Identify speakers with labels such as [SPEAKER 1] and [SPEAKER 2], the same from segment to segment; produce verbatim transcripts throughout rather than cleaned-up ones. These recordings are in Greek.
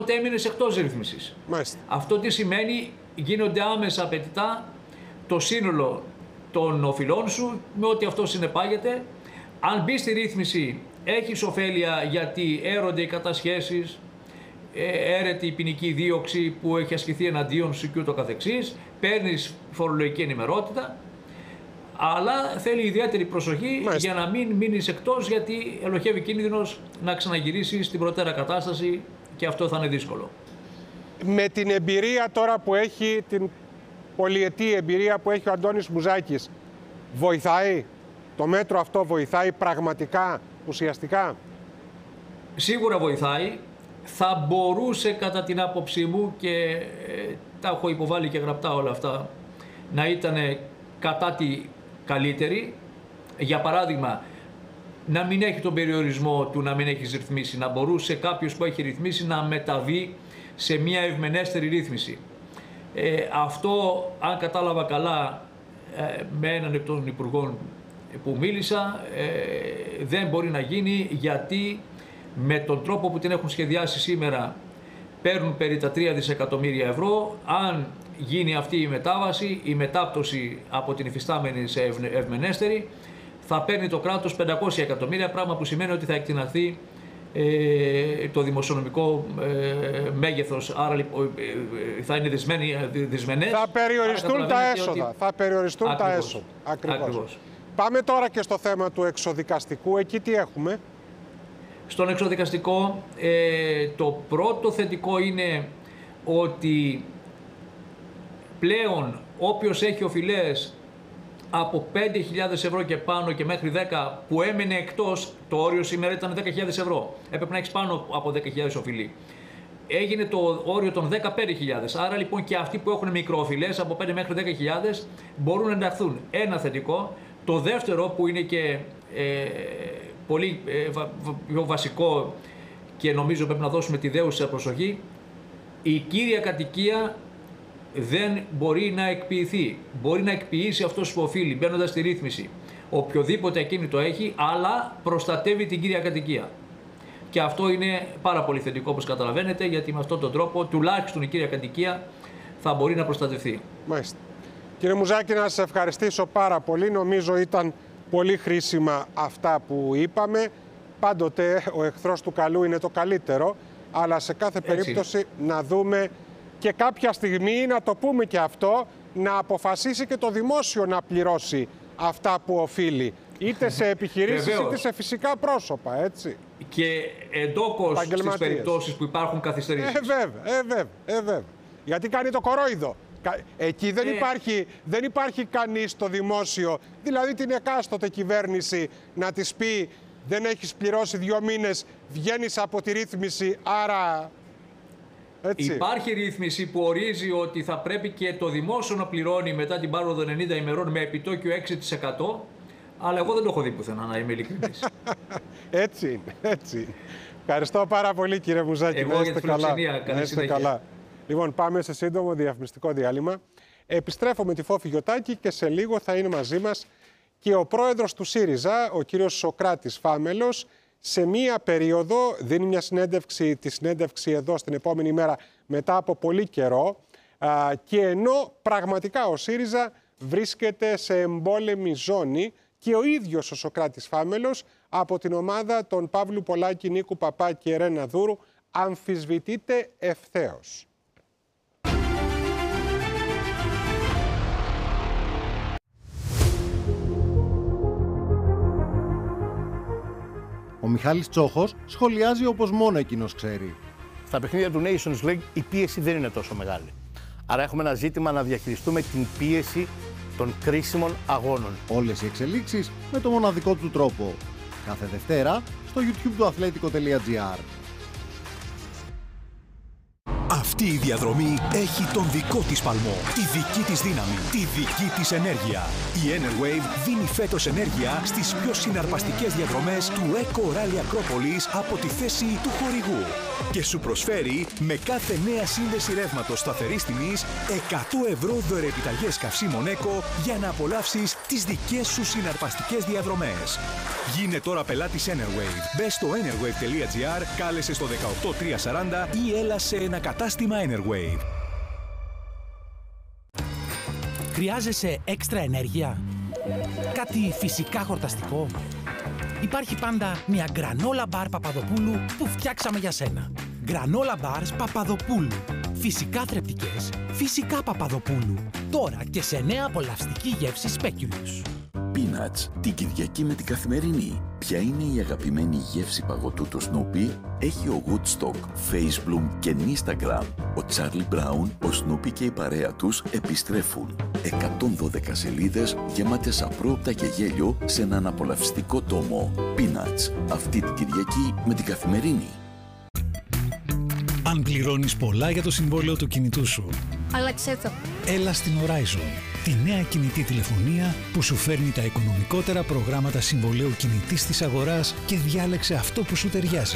[SPEAKER 1] έμεινες εκτός ρύθμισης.
[SPEAKER 2] Μάλιστα.
[SPEAKER 1] Αυτό τι σημαίνει? Γίνονται άμεσα απαιτητά το σύνολο των οφειλών σου με ό,τι αυτό συνεπάγεται. Αν μπει στη ρύθμιση, έχεις ωφέλεια γιατί έρονται οι κατασχέσεις, έρεται η ποινική δίωξη που έχει ασκηθεί εναντίον σου και ούτω καθεξής, παίρνεις φορολογική ενημερότητα, αλλά θέλει ιδιαίτερη προσοχή. Μάλιστα. Για να μην μείνεις εκτός, γιατί ελοχεύει κίνδυνος να ξαναγυρίσεις στην προτέρα κατάσταση και αυτό θα είναι δύσκολο.
[SPEAKER 2] Με την εμπειρία τώρα που έχει, την πολυετή εμπειρία που έχει ο Αντώνης Μπουζάκης, βοηθάει το μέτρο αυτό, βοηθάει πραγματικά, ουσιαστικά?
[SPEAKER 1] Σίγουρα βοηθάει. Θα μπορούσε κατά την άποψή μου, και ε, τα έχω υποβάλει και γραπτά όλα αυτά, να ήταν κατά τη καλύτερη. Για παράδειγμα, να μην έχει τον περιορισμό του να μην έχει ρυθμίσει, να μπορούσε κάποιος που έχει ρυθμίσει να μεταβεί σε μια ευμενέστερη ρύθμιση. Ε, αυτό, αν κατάλαβα καλά, ε, με έναν εκ των υπουργών που μίλησα, ε, δεν μπορεί να γίνει, γιατί με τον τρόπο που την έχουν σχεδιάσει σήμερα παίρνουν περί τα τρία δισεκατομμύρια ευρώ. Αν γίνει αυτή η μετάβαση, η μετάπτωση από την υφιστάμενη σε ευμενέστερη, θα παίρνει το κράτος πεντακόσια εκατομμύρια, πράγμα που σημαίνει ότι θα εκτιναχθεί ε, το δημοσιονομικό ε, μέγεθος, άρα λοιπόν, ε, θα είναι δυσμένοι, δυσμενές.
[SPEAKER 2] Θα περιοριστούν τα έσοδα.
[SPEAKER 1] Ότι...
[SPEAKER 2] Θα περιοριστούν
[SPEAKER 1] Ακριβώς.
[SPEAKER 2] τα έσοδα. Ακριβώς.
[SPEAKER 1] Ακριβώς.
[SPEAKER 2] Πάμε τώρα και στο θέμα του εξοδικαστικού. Εκεί τι έχουμε?
[SPEAKER 1] Στον εξοδικαστικό, ε, το πρώτο θετικό είναι ότι πλέον όποιος έχει οφειλές από πέντε χιλιάδες ευρώ και πάνω και μέχρι δέκα, που έμενε εκτός, το όριο σήμερα ήταν δέκα χιλιάδες ευρώ. Έπρεπε να έχεις πάνω από δέκα χιλιάδες οφειλή. Έγινε το όριο των δεκαπέντε χιλιάδες. Άρα λοιπόν και αυτοί που έχουν μικροοφειλές από πέντε μέχρι δέκα χιλιάδες μπορούν να ενταχθούν. Ένα θετικό. Το δεύτερο, που είναι και ε, πολύ ε, βα, πιο βασικό και νομίζω πρέπει να δώσουμε τη δέουσα προσοχή, η κύρια κατοικία δεν μπορεί να εκποιηθεί. Μπορεί να εκποιήσει αυτός που οφείλει μπαίνοντας στη ρύθμιση. Οποιοδήποτε ακίνητο έχει, αλλά προστατεύει την κύρια κατοικία. Και αυτό είναι πάρα πολύ θετικό, όπως καταλαβαίνετε, γιατί με αυτόν τον τρόπο τουλάχιστον η κύρια κατοικία θα μπορεί να προστατευτεί.
[SPEAKER 2] Μάλιστα. Κύριε Μουζάκη, να σας ευχαριστήσω πάρα πολύ. Νομίζω ήταν πολύ χρήσιμα αυτά που είπαμε. Πάντοτε ο εχθρός του καλού είναι το καλύτερο, αλλά σε κάθε
[SPEAKER 1] Έτσι.
[SPEAKER 2] περίπτωση να δούμε και κάποια στιγμή, να το πούμε και αυτό, να αποφασίσει και το δημόσιο να πληρώσει αυτά που οφείλει. Είτε σε επιχειρήσεις είτε σε φυσικά πρόσωπα, έτσι.
[SPEAKER 1] Και εντόκως στις περιπτώσεις που υπάρχουν καθυστερήσεις.
[SPEAKER 2] Ε, βέβαια, ε, βέβαια, ε, βέβαια. Γιατί κάνει το κορόιδο. Εκεί δεν, ε... υπάρχει, δεν υπάρχει κανείς στο δημόσιο, δηλαδή την εκάστοτε κυβέρνηση, να της πει δεν έχεις πληρώσει δύο μήνες, βγαίνεις από τη ρύθμιση, άρα... Έτσι.
[SPEAKER 1] Υπάρχει ρύθμιση που ορίζει ότι θα πρέπει και το δημόσιο να πληρώνει μετά την πάροδο ενενήντα ημερών με επιτόκιο έξι τοις εκατό, αλλά εγώ δεν το έχω δει πουθενά, να είμαι ειλικρινής.
[SPEAKER 2] Έτσι είναι, έτσι είναι. Ευχαριστώ πάρα πολύ, κύριε Μουζάκη.
[SPEAKER 1] Εγώ
[SPEAKER 2] να
[SPEAKER 1] για τη φιλοξενία. Καλή συνέχεια.
[SPEAKER 2] Καλά. Λοιπόν, πάμε σε σύντομο διαφημιστικό διάλειμμα. Επιστρέφω με τη Φόφη Γιωτάκη και σε λίγο θα είναι μαζί μας και ο πρόεδρος του ΣΥΡΙΖΑ, ο κύριος Σωκράτης Φάμελος, σε μία περίοδο, δίνει μια συνέντευξη, τη συνέντευξη εδώ στην επόμενη μέρα μετά από πολύ καιρό, α, και ενώ πραγματικά ο ΣΥΡΙΖΑ βρίσκεται σε εμπόλεμη ζώνη και ο ίδιος ο Σωκράτης Φάμελος από την ομάδα των Παύλου Πολάκη, Νίκου Παπά και Ρένα Δούρου αμφισβητείται ευθέως.
[SPEAKER 3] Ο Μιχάλης Τσόχος σχολιάζει όπως μόνο εκείνος ξέρει.
[SPEAKER 4] Στα παιχνίδια του Nations League η πίεση δεν είναι τόσο μεγάλη. Άρα έχουμε ένα ζήτημα να διαχειριστούμε την πίεση των κρίσιμων αγώνων.
[SPEAKER 3] Όλες οι εξελίξεις με το μοναδικό του τρόπο. Κάθε Δευτέρα στο YouTube του αθλέτικο τελεία τζι άρ.
[SPEAKER 5] Αυτή η διαδρομή έχει τον δικό της παλμό, τη δική της δύναμη, τη δική της ενέργεια. Η Enerwave δίνει φέτος ενέργεια στις πιο συναρπαστικές διαδρομές του Eco Rally Acropolis από τη θέση του χορηγού. Και σου προσφέρει με κάθε νέα σύνδεση ρεύματος σταθερής τιμής εκατό ευρώ δωρεοεπιταγές καυσίμων Eco για να απολαύσεις τις δικές σου συναρπαστικές διαδρομές. Γίνε τώρα πελάτης Enerwave. Μπες στο enerwave τελεία gr, κάλεσε στο δεκαοκτώ τριακόσια σαράντα ή έλα σε ένα κατάστημα Enerwave.
[SPEAKER 6] Χρειάζεσαι έξτρα ενέργεια? Κάτι φυσικά χορταστικό? Υπάρχει πάντα μια γκρανόλα μπαρ Παπαδοπούλου που φτιάξαμε για σένα. Γκρανόλα μπαρς Παπαδοπούλου. Φυσικά θρεπτικές, φυσικά Παπαδοπούλου. Τώρα και σε νέα απολαυστική γεύση Speculoos.
[SPEAKER 7] Peanuts, την Κυριακή με την Καθημερινή. Ποια είναι η αγαπημένη γεύση παγωτού του Snoopy? Έχει ο Woodstock, Facebloom και Instagram. Ο Charlie Brown, ο Snoopy και η παρέα τους επιστρέφουν. εκατόν δώδεκα σελίδες γεμάτες απρόοπτα και γέλιο σε έναν απολαυστικό τόμο. Peanuts, αυτή την Κυριακή με την Καθημερινή.
[SPEAKER 5] Αν πληρώνεις πολλά για το συμβόλαιο του κινητού σου,
[SPEAKER 8] άλλαξε το.
[SPEAKER 5] Έλα στην Horizon, τη νέα κινητή τηλεφωνία που σου φέρνει τα οικονομικότερα προγράμματα συμβολαίου κινητής της αγοράς και διάλεξε αυτό που σου ταιριάζει.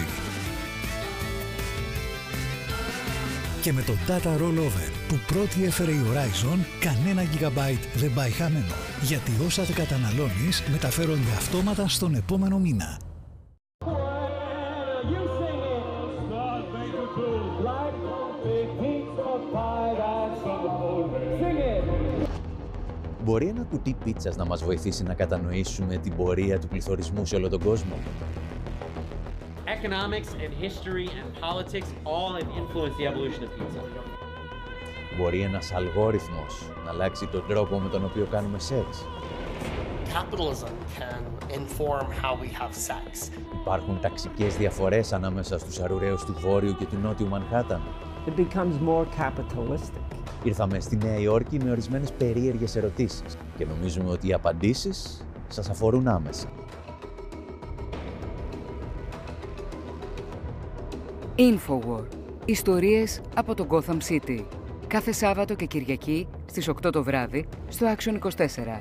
[SPEAKER 5] Και με το Data Rollover που πρώτη έφερε η Horizon, κανένα gigabyte δεν πάει χαμένο. Γιατί όσα δεν καταναλώνεις μεταφέρονται αυτόματα στον επόμενο μήνα.
[SPEAKER 9] Μπορεί ένα κουτί πίτσας να μας βοηθήσει να κατανοήσουμε την πορεία του πληθωρισμού σε όλο τον κόσμο?
[SPEAKER 10] Economics and history and politics all have influenced the evolution of pizza.
[SPEAKER 9] Μπορεί ένας αλγόριθμος να αλλάξει τον τρόπο με τον οποίο κάνουμε σεξ?
[SPEAKER 11] Capitalism can inform how we have sex.
[SPEAKER 9] Υπάρχουν ταξικές διαφορές ανάμεσα στους αρουραίους του Βόρειου και του Νότιου Μανχάταν?
[SPEAKER 12] It becomes more capitalistic.
[SPEAKER 9] Ήρθαμε στη Νέα Υόρκη με ορισμένες περίεργες ερωτήσεις και νομίζουμε ότι οι απαντήσεις σας αφορούν άμεσα.
[SPEAKER 13] Infowar. Ιστορίες από το Gotham City. Κάθε Σάββατο και Κυριακή στις οκτώ το βράδυ στο Action είκοσι τέσσερα.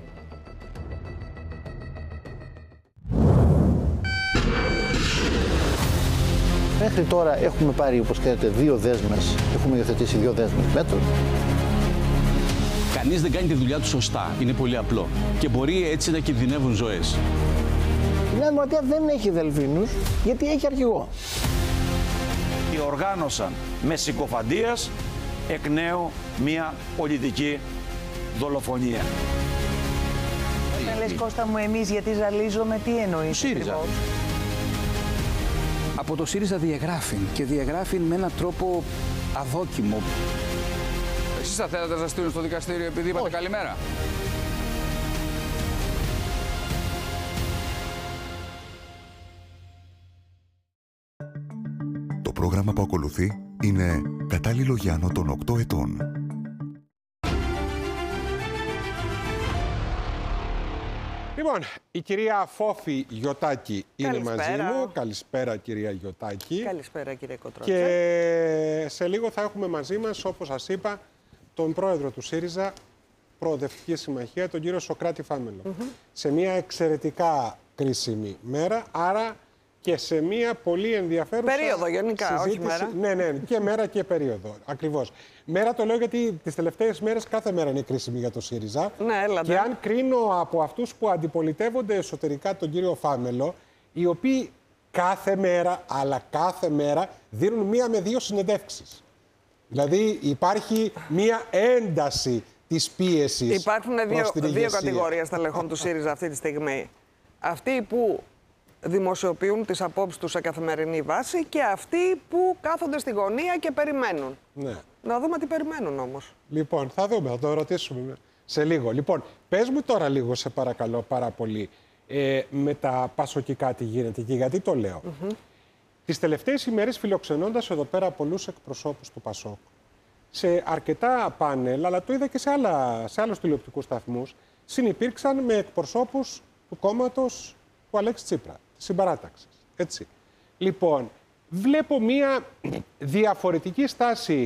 [SPEAKER 4] Μέχρι τώρα έχουμε πάρει, όπως ξέρετε, δύο δέσμες, έχουμε υιοθετήσει δύο δέσμες μέτρων.
[SPEAKER 14] Κανείς δεν κάνει τη δουλειά του σωστά. Είναι πολύ απλό. Και μπορεί έτσι να κινδυνεύουν ζωές.
[SPEAKER 4] Η Νέα Δημοκρατία δεν έχει δελφίνους, γιατί έχει αρχηγό.
[SPEAKER 15] Διοργάνωσαν με συκοφαντίας εκ νέου μια πολιτική δολοφονία.
[SPEAKER 16] Όταν λες Κώστα μου εμείς γιατί ζαλίζομαι, τι εννοείς?
[SPEAKER 15] ΣΥΡΙΖΑ.
[SPEAKER 17] Από το ΣΥΡΙΖΑ διαγράφει και διαγράφει με έναν τρόπο αδόκιμο.
[SPEAKER 18] Εσείς θα θέλατε να σας στείλουν στο δικαστήριο επειδή είπατε καλημέρα?
[SPEAKER 19] Το πρόγραμμα που ακολουθεί είναι κατάλληλο για άνω των οκτώ ετών.
[SPEAKER 2] Λοιπόν, η κυρία Φόφη Γιωτάκη είναι
[SPEAKER 16] Καλησπέρα.
[SPEAKER 2] μαζί μου. Καλησπέρα κυρία Γιωτάκη.
[SPEAKER 16] Καλησπέρα κύριε Κοτρότσα.
[SPEAKER 2] Και σε λίγο θα έχουμε μαζί μας, όπως σας είπα, τον πρόεδρο του ΣΥΡΙΖΑ, Προοδευτική Συμμαχία, τον κύριο Σωκράτη Φάμελο. Mm-hmm. Σε μια εξαιρετικά κρίσιμη μέρα, άρα και σε μια πολύ ενδιαφέρουσα
[SPEAKER 16] περίοδο γενικά,
[SPEAKER 2] συζήτηση.
[SPEAKER 16] όχι μέρα.
[SPEAKER 2] Ναι, ναι, και μέρα και περίοδο, ακριβώς. Μέρα το λέω γιατί τις τελευταίες μέρες κάθε μέρα είναι κρίσιμη για το ΣΥΡΙΖΑ.
[SPEAKER 16] Ναι, έλατε.
[SPEAKER 2] Και αν κρίνω από αυτούς που αντιπολιτεύονται εσωτερικά τον κύριο Φάμελο, οι οποίοι κάθε μέρα, αλλά κάθε μέρα, δίνουν μία με δύο συνεντεύξεις. Δηλαδή υπάρχει μία ένταση της πίεσης.
[SPEAKER 16] Υπάρχουν δύο, δύο κατηγορίες στελεχών του ΣΥΡΙΖΑ αυτή τη στιγμή. Αυτοί που δημοσιοποιούν τις απόψεις τους σε καθημερινή βάση και αυτοί που κάθονται στη γωνία και περιμένουν.
[SPEAKER 2] Ναι.
[SPEAKER 16] Να δούμε τι περιμένουν όμως.
[SPEAKER 2] Λοιπόν, θα δούμε, θα το ρωτήσουμε σε λίγο. Λοιπόν, πες μου τώρα λίγο, σε παρακαλώ πάρα πολύ, ε, με τα πασοκικά τι γίνεται και γιατί το λέω. Mm-hmm. Τις τελευταίες ημέρες φιλοξενώντας εδώ πέρα πολλούς εκπροσώπους του ΠΑΣΟΚ, σε αρκετά πάνελ, αλλά το είδα και σε, άλλα, σε άλλους τηλεοπτικούς σταθμούς, συνυπήρξαν με εκπροσώπους του κόμματος του Αλέξη Τσίπρα, της συμπαράταξης. Έτσι. Λοιπόν, βλέπω μία διαφορετική στάση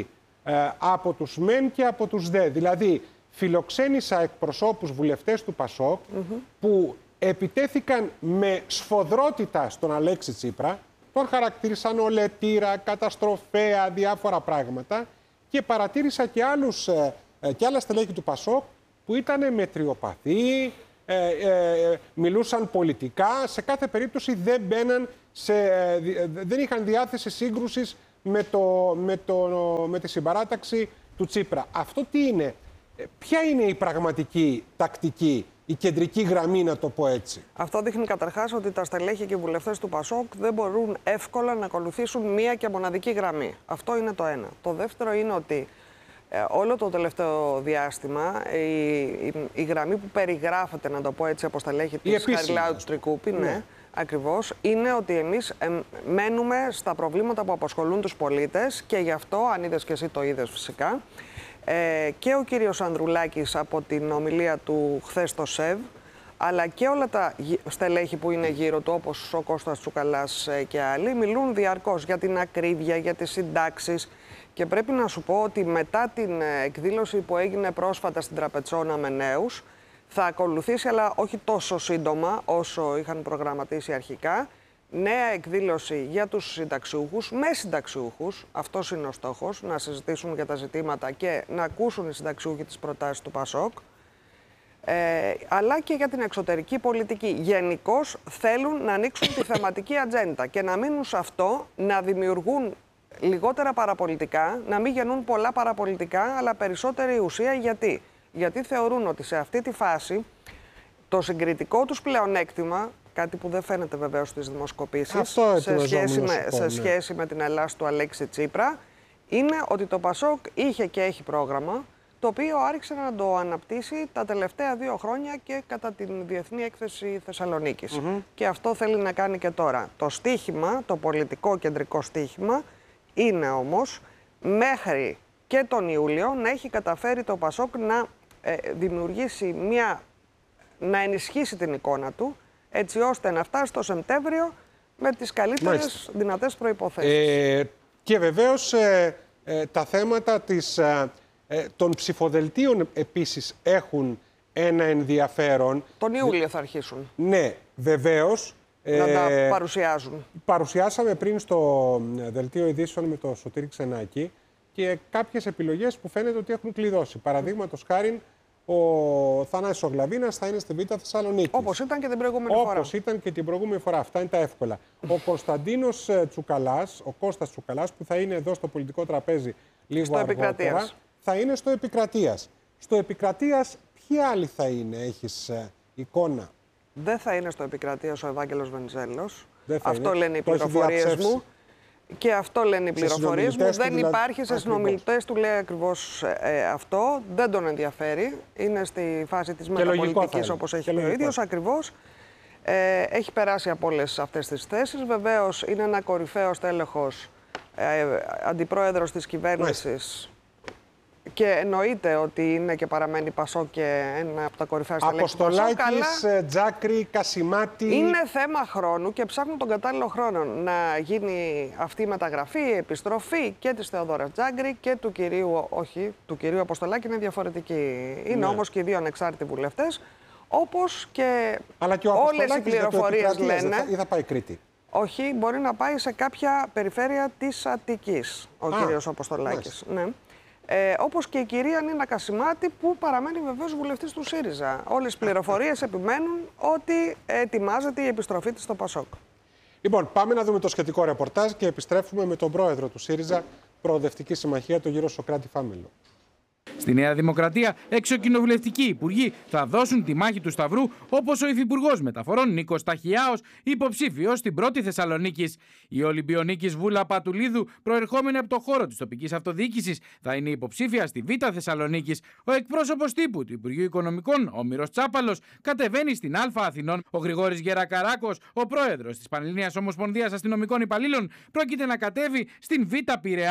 [SPEAKER 2] ε, από τους μεν και από τους δε. Δηλαδή, φιλοξένησα εκπροσώπους βουλευτές του ΠΑΣΟΚ mm-hmm. που επιτέθηκαν με σφοδρότητα στον Αλέξη Τσίπρα, τον χαρακτήρισαν ολετήρα, καταστροφέα, διάφορα πράγματα και παρατήρησα και, άλλους, ε, και άλλα στελέχη του ΠΑΣΟΚ που ήταν μετριοπαθή, ε, ε, μιλούσαν πολιτικά, σε κάθε περίπτωση δεν μπαίναν σε, ε, δεν είχαν διάθεση σύγκρουσης με, το, με, το, με τη συμπαράταξη του Τσίπρα. Αυτό τι είναι? Ποια είναι η πραγματική τακτική, η κεντρική γραμμή, να το πω έτσι? Αυτό δείχνει καταρχάς ότι τα στελέχη και οι βουλευτές του ΠΑΣΟΚ δεν μπορούν εύκολα να ακολουθήσουν μία και μοναδική γραμμή. Αυτό είναι το ένα. Το δεύτερο είναι ότι ε, όλο το τελευταίο διάστημα η, η, η γραμμή που περιγράφεται, να το πω έτσι, από στελέχη της Χαριλάου του Τρικούπη, ναι. ναι, ακριβώς, είναι ότι εμείς ε, μένουμε στα προβλήματα που απασχολούν τους πολίτες και γι' αυτό, αν είδες και εσύ το είδες φυσικά, Ε, και ο κύριος Ανδρουλάκης από την ομιλία του χθες στο ΣΕΒ, αλλά και όλα τα στελέχη που είναι γύρω του, όπως ο Κώστας Τσουκαλάς και άλλοι, μιλούν διαρκώς για την ακρίβεια, για τις συντάξεις. Και πρέπει να σου πω ότι μετά την εκδήλωση που έγινε πρόσφατα στην Τραπετσόνα με νέους, θα ακολουθήσει, αλλά όχι τόσο σύντομα όσο είχαν προγραμματίσει αρχικά, νέα εκδήλωση για τους συνταξιούχους, με συνταξιούχους, αυτός είναι ο στόχος, να συζητήσουν για τα ζητήματα και να ακούσουν οι συνταξιούχοι τις προτάσεις του ΠΑΣΟΚ, ε, αλλά και για την εξωτερική πολιτική. Γενικώς θέλουν να ανοίξουν τη θεματική ατζέντα και να μείνουν σε αυτό, να δημιουργούν λιγότερα παραπολιτικά, να μην γεννούν πολλά παραπολιτικά, αλλά περισσότερη ουσία. Γιατί? Γιατί θεωρούν ότι σε αυτή τη φάση το συγκριτικό τους πλεονέκτημα, κάτι που δεν φαίνεται βεβαίως στις δημοσκοπήσεις, σε σχέση, με, πω, σε σχέση ναι. με την Ελλάδα του Αλέξη Τσίπρα, είναι ότι το ΠΑΣΟΚ είχε και έχει πρόγραμμα, το οποίο άρχισε να το αναπτύσσει τα τελευταία δύο χρόνια και κατά την Διεθνή Έκθεση Θεσσαλονίκης. Mm-hmm. Και αυτό θέλει να κάνει και τώρα. Το στίχημα, το πολιτικό κεντρικό στίχημα, είναι όμως μέχρι και τον Ιούλιο να έχει καταφέρει το ΠΑΣΟΚ να ε, δημιουργήσει μια, να ενισχύσει την εικόνα του, έτσι ώστε να φτάσει το Σεπτέμβριο με τις καλύτερες Μάλιστα. δυνατές προϋποθέσεις. Ε, και βεβαίως ε, ε, τα θέματα της, ε, ε, των ψηφοδελτίων επίσης έχουν ένα ενδιαφέρον. Τον Ιούλιο θα αρχίσουν. Ναι, βεβαίως. Να ε, τα παρουσιάζουν. Παρουσιάσαμε πριν στο δελτίο ειδήσεων με το Σωτήρη Ξενάκη και κάποιες επιλογές που φαίνεται ότι έχουν κλειδώσει. Παραδείγματος χάριν, ο Θανάσης ο Γλαβίνας θα είναι στη Β' Θεσσαλονίκη. Όπως ήταν και την προηγούμενη Όπως φορά. Όπως ήταν και την προηγούμενη φορά. Αυτά είναι τα εύκολα. Ο Κωνσταντίνος Τσουκαλάς, ο Κώστας Τσουκαλάς, που θα είναι εδώ στο πολιτικό τραπέζι λίγο στο αργότερα, Επικρατείας. Θα είναι στο Επικρατείας. Στο Επικρατείας ποιοι άλλοι θα είναι, έχεις ε, εικόνα? Δεν θα είναι στο Επικρατείας ο Ευάγγελος Βενιζέλος. Αυτό είναι. λένε οι πληροφορίες μου. Και αυτό λένε οι πληροφορίες μου. Δεν δηλαδή... υπάρχει, σε συνομιλητές του λέει ακριβώς ε, αυτό. Δεν τον ενδιαφέρει. Είναι στη φάση της μεταπολιτικής, όπως έχει πει ο ίδιος ακριβώς. Ε, έχει περάσει από όλες αυτές τις θέσεις. Βεβαίως είναι ένα κορυφαίο στέλεχος, ε, αντιπρόεδρος της κυβέρνησης. Και εννοείται ότι είναι και παραμένει Πασόκ και ένα από τα κορυφαία στελέχη του Πασόκ. Αποστολάκης, Τζάκρη, Κασιμάτη. Είναι θέμα χρόνου και ψάχνουν τον κατάλληλο χρόνο να γίνει αυτή η μεταγραφή, η επιστροφή και της Θεοδόρας Τζάκρη και του κυρίου, όχι, του κυρίου Αποστολάκη είναι διαφορετική. Είναι ναι. όμως και οι δύο ανεξάρτητοι βουλευτές, όπως και, και όλες οι πληροφορίες λένε. Ή θα πάει Κρήτη? Όχι, μπορεί να πάει σε κάποια περιφέρεια της Αττικής, ο Α, κύριος Αποστολάκης. Ναι. Ε, όπως και η κυρία Νίνα Κασιμάτη, που παραμένει βεβαίως βουλευτής του ΣΥΡΙΖΑ. Όλες οι πληροφορίες επιμένουν ότι ετοιμάζεται η επιστροφή της στο ΠΑΣΟΚ. Λοιπόν, πάμε να δούμε το σχετικό ρεπορτάζ και επιστρέφουμε με τον πρόεδρο του ΣΥΡΙΖΑ, Προοδευτική Συμμαχία, τον κύριο Σωκράτη Φάμελο.
[SPEAKER 8] Στη Νέα Δημοκρατία, εξοκοινοβουλευτικοί υπουργοί θα δώσουν τη μάχη του Σταυρού, όπως ο Υφυπουργός Μεταφορών Νίκος Ταχιάος, υποψήφιος στην πρώτη Θεσσαλονίκης. Η Ολυμπιονίκης Βούλα Πατουλίδου, προερχόμενη από το χώρο της τοπικής αυτοδιοίκησης, θα είναι υποψήφια στη Β' Θεσσαλονίκης. Ο εκπρόσωπος τύπου του Υπουργείου Οικονομικών, ο Μύρος Τσάπαλος, κατεβαίνει στην Α Αθηνών. Ο Γρηγόρης Γερακαράκος, ο πρόεδρος της Πανελληνίας Ομοσπονδίας Αστυνομικών Υπαλλήλων, πρόκειται να κατέβει στην Β' Πειραιά.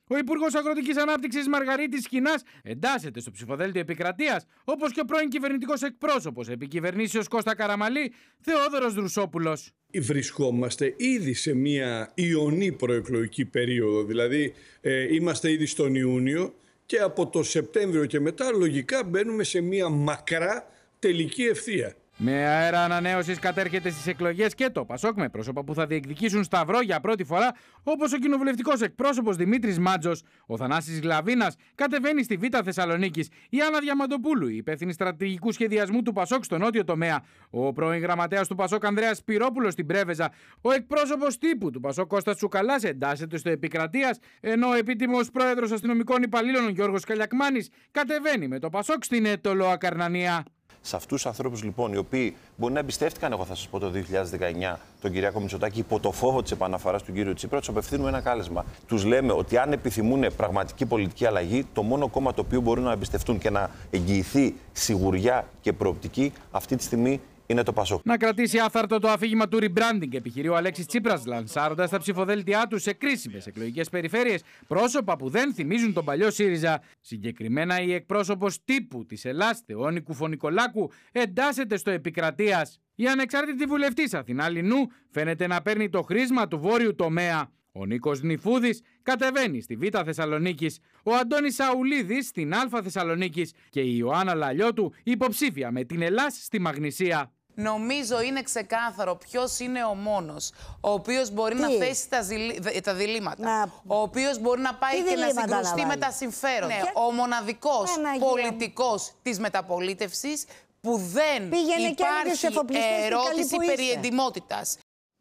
[SPEAKER 8] Ο Υπουργός Αγροτικής Ανάπτυξης Μαργαρίτης Σκινάς εντάσσεται στο ψηφοδέλτιο επικρατείας, όπως και ο πρώην κυβερνητικός εκπρόσωπος επικυβερνήσεως Κώστα Καραμαλή, Θεόδωρος Δρουσόπουλος.
[SPEAKER 20] Βρισκόμαστε ήδη σε μια ιονή προεκλογική περίοδο, δηλαδή ε, είμαστε ήδη στον Ιούνιο και από το Σεπτέμβριο και μετά λογικά μπαίνουμε σε μια μακρά τελική ευθεία.
[SPEAKER 8] Με αέρα ανανέωσης κατέρχεται στις εκλογές και το Πασόκ με πρόσωπα που θα διεκδικήσουν σταυρό για πρώτη φορά, όπως ο κοινοβουλευτικός εκπρόσωπος Δημήτρης Μάτζος. Ο Θανάσης Γλαβίνας κατεβαίνει στη Β' Θεσσαλονίκης. Η Άννα Διαμαντοπούλου, η υπεύθυνη στρατηγικού σχεδιασμού του Πασόκ στο νότιο τομέα. Ο πρώην γραμματέας του Πασόκ Ανδρέας Σπυρόπουλος στην Πρέβεζα. Ο εκπρόσωπος τύπου του Πασόκ Κώστας Τσουκαλάς εντάσσεται στο επικρατείας, ενώ ο επίτιμος πρόεδρος αστυνομικών υπαλλήλων ο Γιώργος Καλιακμάνης κατεβαίνει με το Πασόκ στην Έτωλο Ακαρνανία.
[SPEAKER 21] Σε αυτούς τους ανθρώπους λοιπόν, οι οποίοι μπορεί να εμπιστεύτηκαν, εγώ θα σας πω, το δύο χιλιάδες δεκαεννιά τον Κυριάκο Μητσοτάκη υπό το φόβο της επαναφοράς του κύριου Τσίπρα, τους απευθύνουμε ένα κάλεσμα. Τους λέμε ότι αν επιθυμούν πραγματική πολιτική αλλαγή, το μόνο κόμμα το οποίο μπορούν να εμπιστευτούν και να εγγυηθεί σιγουριά και προοπτική αυτή τη στιγμή είναι το Πασόκ.
[SPEAKER 8] Να κρατήσει άθαρτο το αφήγημα του rebranding, επιχειρεί ο Αλέξης Τσίπρας, λανσάροντας τα ψηφοδέλτιά του σε κρίσιμες εκλογικές περιφέρειες πρόσωπα που δεν θυμίζουν τον παλιό ΣΥΡΙΖΑ. Συγκεκριμένα, η εκπρόσωπος τύπου της Ελλάς, Θεόνη Κουφωνικολάκου, εντάσσεται στο επικρατείας. Η ανεξάρτητη βουλευτής Αθηνά Λινού φαίνεται να παίρνει το χρήσμα του βόρειου τομέα. Ο Νίκος Νιφούδης κατεβαίνει στη Β' Θεσσαλονίκης, ο Αντώνης Σαουλίδης στην Α' Θεσσαλονίκης και η Ιωάννα Λαλιώτου υποψήφια με την Ελλάς στη Μαγνησία.
[SPEAKER 22] Νομίζω είναι ξεκάθαρο ποιος είναι ο μόνος ο οποίος μπορεί Τι? να θέσει τα, ζηλ... τα διλήμματα, να... ο οποίος μπορεί να πάει Τι και να συγκρουστεί να με τα συμφέροντα. Ναι, ο μοναδικός πολιτικός της μεταπολίτευσης που δεν Πήγαινε υπάρχει ερώτηση περί εντιμότητας.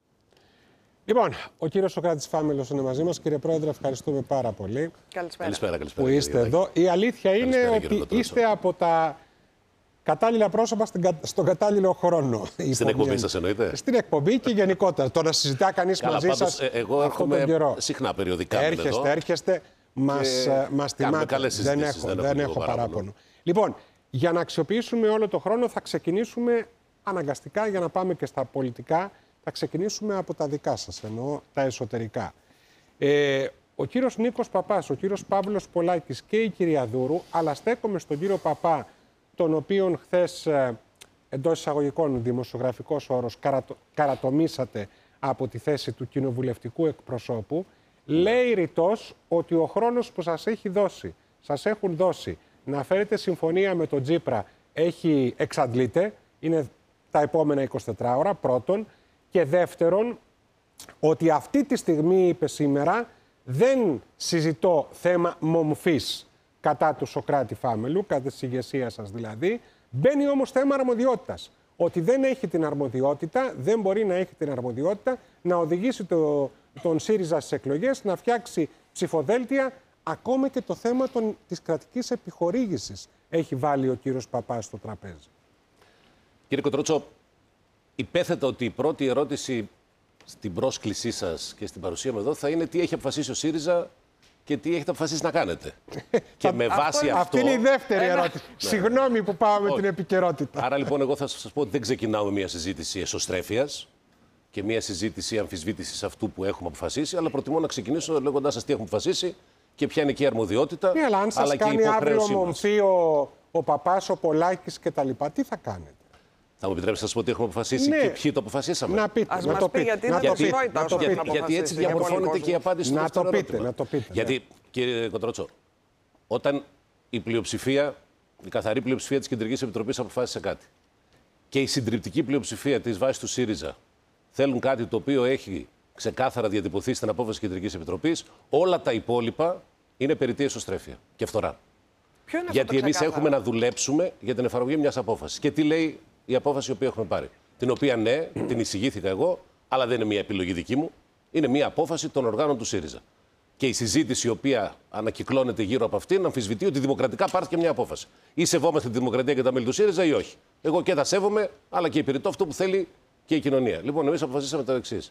[SPEAKER 2] Λοιπόν, ο κύριος Σωκράτης Φάμελος είναι μαζί μας. Κύριε Πρόεδρε, ευχαριστούμε πάρα πολύ.
[SPEAKER 22] Καλησπέρα.
[SPEAKER 21] Καλησπέρα, καλησπέρα,
[SPEAKER 2] που είστε εδώ. Η αλήθεια είναι καλησπέρα, ότι είστε από τα κατάλληλα πρόσωπα στον κατάλληλο χρόνο.
[SPEAKER 21] Στην εκπομπή σας εννοείτε?
[SPEAKER 2] Στην εκπομπή και γενικότερα. Τώρα συζητά κανείς
[SPEAKER 21] Καλά,
[SPEAKER 2] μαζί
[SPEAKER 21] πάντως,
[SPEAKER 2] σας
[SPEAKER 21] ε, εγώ
[SPEAKER 2] αυτόν τον καιρό.
[SPEAKER 21] Συχνά περιοδικά
[SPEAKER 2] έρχεστε,
[SPEAKER 21] εδώ.
[SPEAKER 2] έρχεστε, μας, μας τιμάτε. Δεν έχω, δεν, δεν έχω παράπονο. παράπονο. Λοιπόν, για να αξιοποιήσουμε όλο το χρόνο θα ξεκινήσουμε αναγκαστικά για να πάμε και στα πολιτικά. Θα ξεκινήσουμε από τα δικά σας, εννοώ τα εσωτερικά. Ε, ο κύριος Νίκος Παπάς, ο κύριος Παύλος Πολάκης και η κυρία Δούρου, αλλά στέκομαι στον κύριο Παπά, τον οποίον χθες ε, εντός εισαγωγικών δημοσιογραφικός όρος καρατο, καρατομήσατε από τη θέση του κοινοβουλευτικού εκπροσώπου, λέει ρητός ότι ο χρόνος που σας έχει δώσει, σας έχουν δώσει να φέρετε συμφωνία με τον Τσίπρα έχει εξαντλείται, είναι τα επόμενα εικοσιτέσσερις ώρα, πρώτον. Και δεύτερον, ότι αυτή τη στιγμή, είπε σήμερα, δεν συζητώ θέμα μομφής κατά του Σωκράτη Φάμελου, κατά της ηγεσίας σας δηλαδή. Μπαίνει όμως θέμα αρμοδιότητας. Ότι δεν έχει την αρμοδιότητα, δεν μπορεί να έχει την αρμοδιότητα να οδηγήσει το, τον ΣΥΡΙΖΑ στις εκλογές, να φτιάξει ψηφοδέλτια, ακόμα και το θέμα των, της κρατικής επιχορήγησης έχει βάλει ο κύριος Παπάς στο τραπέζι.
[SPEAKER 21] Κύριε Κοντρότσο, υπέθετα ότι η πρώτη ερώτηση στην πρόσκλησή σας και στην παρουσία μου εδώ θα είναι τι έχει αποφασίσει ο ΣΥΡΙΖΑ και τι έχετε αποφασίσει να κάνετε. Και με βάση αυτό...
[SPEAKER 2] Αυτή είναι η δεύτερη ερώτηση. Ναι. Συγγνώμη που πάμε με την επικαιρότητα.
[SPEAKER 21] Άρα λοιπόν εγώ θα σας πω ότι δεν ξεκινάω μια συζήτηση εσωστρέφειας και μια συζήτηση αμφισβήτησης αυτού που έχουμε αποφασίσει, αλλά προτιμώ να ξεκινήσω λέγοντάς σας τι έχουμε αποφασίσει και ποια είναι και η αρμοδιότητα.
[SPEAKER 2] Ναι, αλλά αν σας αλλά κάνει αύριο μομφή ο, ο Παπάς, ο Πολάκης κτλ. Τι θα κάνετε?
[SPEAKER 21] Θα μου επιτρέψετε να σας πω τι έχουμε αποφασίσει
[SPEAKER 2] ναι.
[SPEAKER 21] και ποιοι το αποφασίσαμε?
[SPEAKER 2] Να πείτε,
[SPEAKER 16] Ας
[SPEAKER 2] να
[SPEAKER 16] μας
[SPEAKER 2] το
[SPEAKER 16] πει,
[SPEAKER 2] πείτε.
[SPEAKER 16] γιατί
[SPEAKER 2] να
[SPEAKER 16] δεν
[SPEAKER 2] το πείτε.
[SPEAKER 16] να το
[SPEAKER 21] γιατί, γιατί έτσι διαμορφώνεται και η απάντηση στο δεύτερο ερώτημα.
[SPEAKER 2] Να το πείτε.
[SPEAKER 21] Γιατί, κύριε Κοντρότσο, όταν η πλειοψηφία, η καθαρή πλειοψηφία της Κεντρικής Επιτροπής αποφάσισε κάτι και η συντριπτική πλειοψηφία της βάσης του ΣΥΡΙΖΑ θέλουν κάτι το οποίο έχει ξεκάθαρα διατυπωθεί στην απόφαση της Κεντρικής Επιτροπής, όλα τα υπόλοιπα είναι περιττή εσωστρέφεια και φθορά. Γιατί εμείς έχουμε να δουλέψουμε για την εφαρμογή μιας απόφασης. Και τι λέει η απόφαση η οποία έχουμε πάρει? Την οποία ναι, την εισηγήθηκα εγώ, αλλά δεν είναι μια επιλογή δική μου. Είναι μια απόφαση των οργάνων του ΣΥΡΙΖΑ. Και η συζήτηση η οποία ανακυκλώνεται γύρω από αυτήν αμφισβητεί ότι δημοκρατικά πάρθηκε μια απόφαση. Ή σεβόμαστε τη δημοκρατία και τα μέλη του ΣΥΡΙΖΑ ή όχι. Εγώ και τα σέβομαι, αλλά και υπηρετώ αυτό που θέλει και η κοινωνία. Λοιπόν, εμείς αποφασίσαμε το εξής.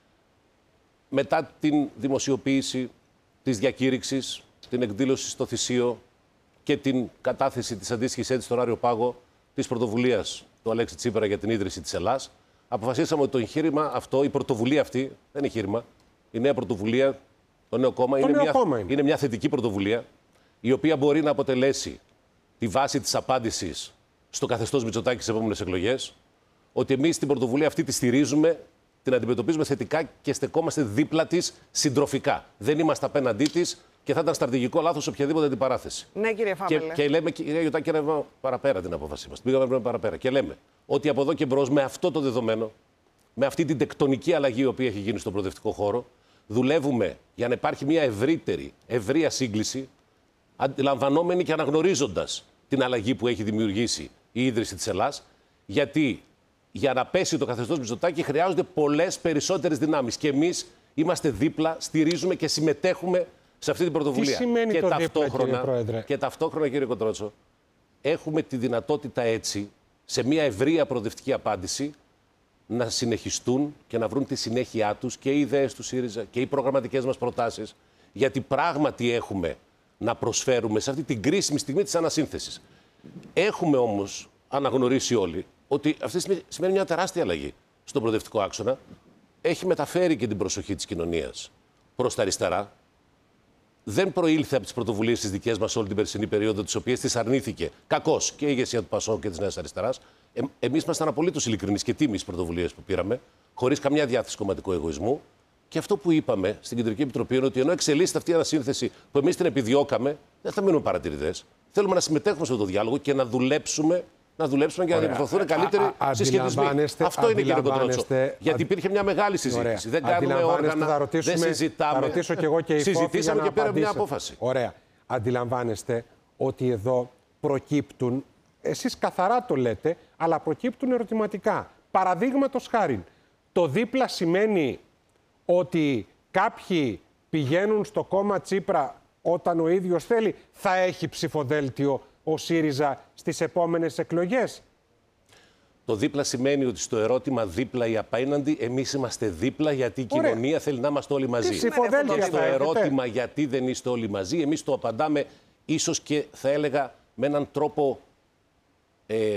[SPEAKER 21] Μετά την δημοσιοποίηση της διακήρυξης, την εκδήλωση στο Θησίο και την κατάθεση της αντίστοιχης αίτησης στον Άριο Πάγο της πρωτοβουλίας του Αλέξη Τσίπρα για την ίδρυση της Ελλάς, αποφασίσαμε ότι το εγχείρημα αυτό, η πρωτοβουλία αυτή, δεν είναι εγχείρημα, η νέα πρωτοβουλία Το νέο κόμμα,
[SPEAKER 2] το
[SPEAKER 21] είναι,
[SPEAKER 2] νέο
[SPEAKER 21] μια,
[SPEAKER 2] κόμμα είναι.
[SPEAKER 21] είναι μια θετική πρωτοβουλία, η οποία μπορεί να αποτελέσει τη βάση της απάντησης στο καθεστώς Μητσοτάκη στις επόμενες εκλογές, ότι εμείς την πρωτοβουλία αυτή τη στηρίζουμε, την αντιμετωπίζουμε θετικά και στεκόμαστε δίπλα της συντροφικά. Δεν είμαστε απέναντί της και θα ήταν στρατηγικό λάθος οποιαδήποτε αντιπαράθεση.
[SPEAKER 16] Ναι, κύριε Φάμελε.
[SPEAKER 21] Και, και λέμε, κύριε Γιωτάκη, είναι παραπέρα την απόφασή μας. Πήγαμε παραπέρα. Και λέμε ότι από εδώ και μπρος, με αυτό το δεδομένο, με αυτή την τεκτονική αλλαγή η οποία έχει γίνει στον προοδευτικό χώρο, δουλεύουμε για να υπάρχει μια ευρύτερη, ευρεία σύγκληση, αντιλαμβανόμενη και αναγνωρίζοντας την αλλαγή που έχει δημιουργήσει η ίδρυση της Ελλάς, γιατί για να πέσει το καθεστώς Μητσοτάκη χρειάζονται πολλές περισσότερες δυνάμεις. Και εμείς είμαστε δίπλα, στηρίζουμε και συμμετέχουμε σε αυτή την πρωτοβουλία.
[SPEAKER 2] Τι σημαίνει
[SPEAKER 21] και
[SPEAKER 2] το
[SPEAKER 21] ταυτόχρονα,
[SPEAKER 2] δίπλα, κύριε Πρόεδρε?
[SPEAKER 21] Και ταυτόχρονα, κύριε Κοντρότσο, έχουμε τη δυνατότητα έτσι, σε μια ευρεία προοδευτική απάντηση, να συνεχιστούν και να βρουν τη συνέχειά τους και οι ιδέες του ΣΥΡΙΖΑ και οι προγραμματικές μας προτάσεις, γιατί πράγματι έχουμε να προσφέρουμε σε αυτή την κρίσιμη στιγμή της ανασύνθεσης. Έχουμε όμως αναγνωρίσει όλοι ότι αυτή τη στιγμή σημαίνει μια τεράστια αλλαγή στον προοδευτικό άξονα. Έχει μεταφέρει και την προσοχή της κοινωνίας προς τα αριστερά. Δεν προήλθε από τις πρωτοβουλίες τις δικές μας όλη την περσινή περίοδο, τις οποίες τις αρνήθηκε κακώς και η ηγεσία του ΠΑΣΟΚ και της Νέας Αριστεράς. Ε, εμείς ήμασταν απολύτως ειλικρινείς και τίμοι στις πρωτοβουλίες που πήραμε, χωρίς καμιά διάθεση κομματικού εγωισμού. Και αυτό που είπαμε στην Κεντρική Επιτροπή είναι ότι ενώ εξελίσσεται αυτή η ανασύνθεση που εμείς την επιδιώκαμε, δεν θα μείνουμε παρατηρητές. Θέλουμε να συμμετέχουμε σε αυτό το διάλογο και να δουλέψουμε. Να δουλέψουμε για να διαμορφωθούν καλύτεροι συσχετισμοί. Αυτό είναι, κύριε Κοντρότσο. Γιατί υπήρχε μια μεγάλη συζήτηση. Ωραία. Δεν κάνουμε όργανα,
[SPEAKER 2] θα ρωτήσουμε,
[SPEAKER 21] δεν συζητάμε.
[SPEAKER 2] Θα ρωτήσω και εγώ και η
[SPEAKER 21] Συζητήσαμε και πήραμε μια απόφαση.
[SPEAKER 2] Ωραία. Αντιλαμβάνεστε ότι εδώ προκύπτουν, εσείς καθαρά το λέτε, αλλά προκύπτουν ερωτηματικά. Παραδείγματος χάριν, το δίπλα σημαίνει ότι κάποιοι πηγαίνουν στο κόμμα Τσίπρα όταν ο ίδιος θέλει, θα έχει ψηφοδέλτιο ο ΣΥΡΙΖΑ στις επόμενες εκλογές.
[SPEAKER 21] Το δίπλα σημαίνει ότι στο ερώτημα δίπλα ή απέναντι, εμείς είμαστε δίπλα γιατί η Ωραία. κοινωνία θέλει να είμαστε όλοι μαζί. Και στο ερώτημα γιατί δεν είστε όλοι μαζί, εμείς το απαντάμε ίσως και θα έλεγα με έναν τρόπο ε,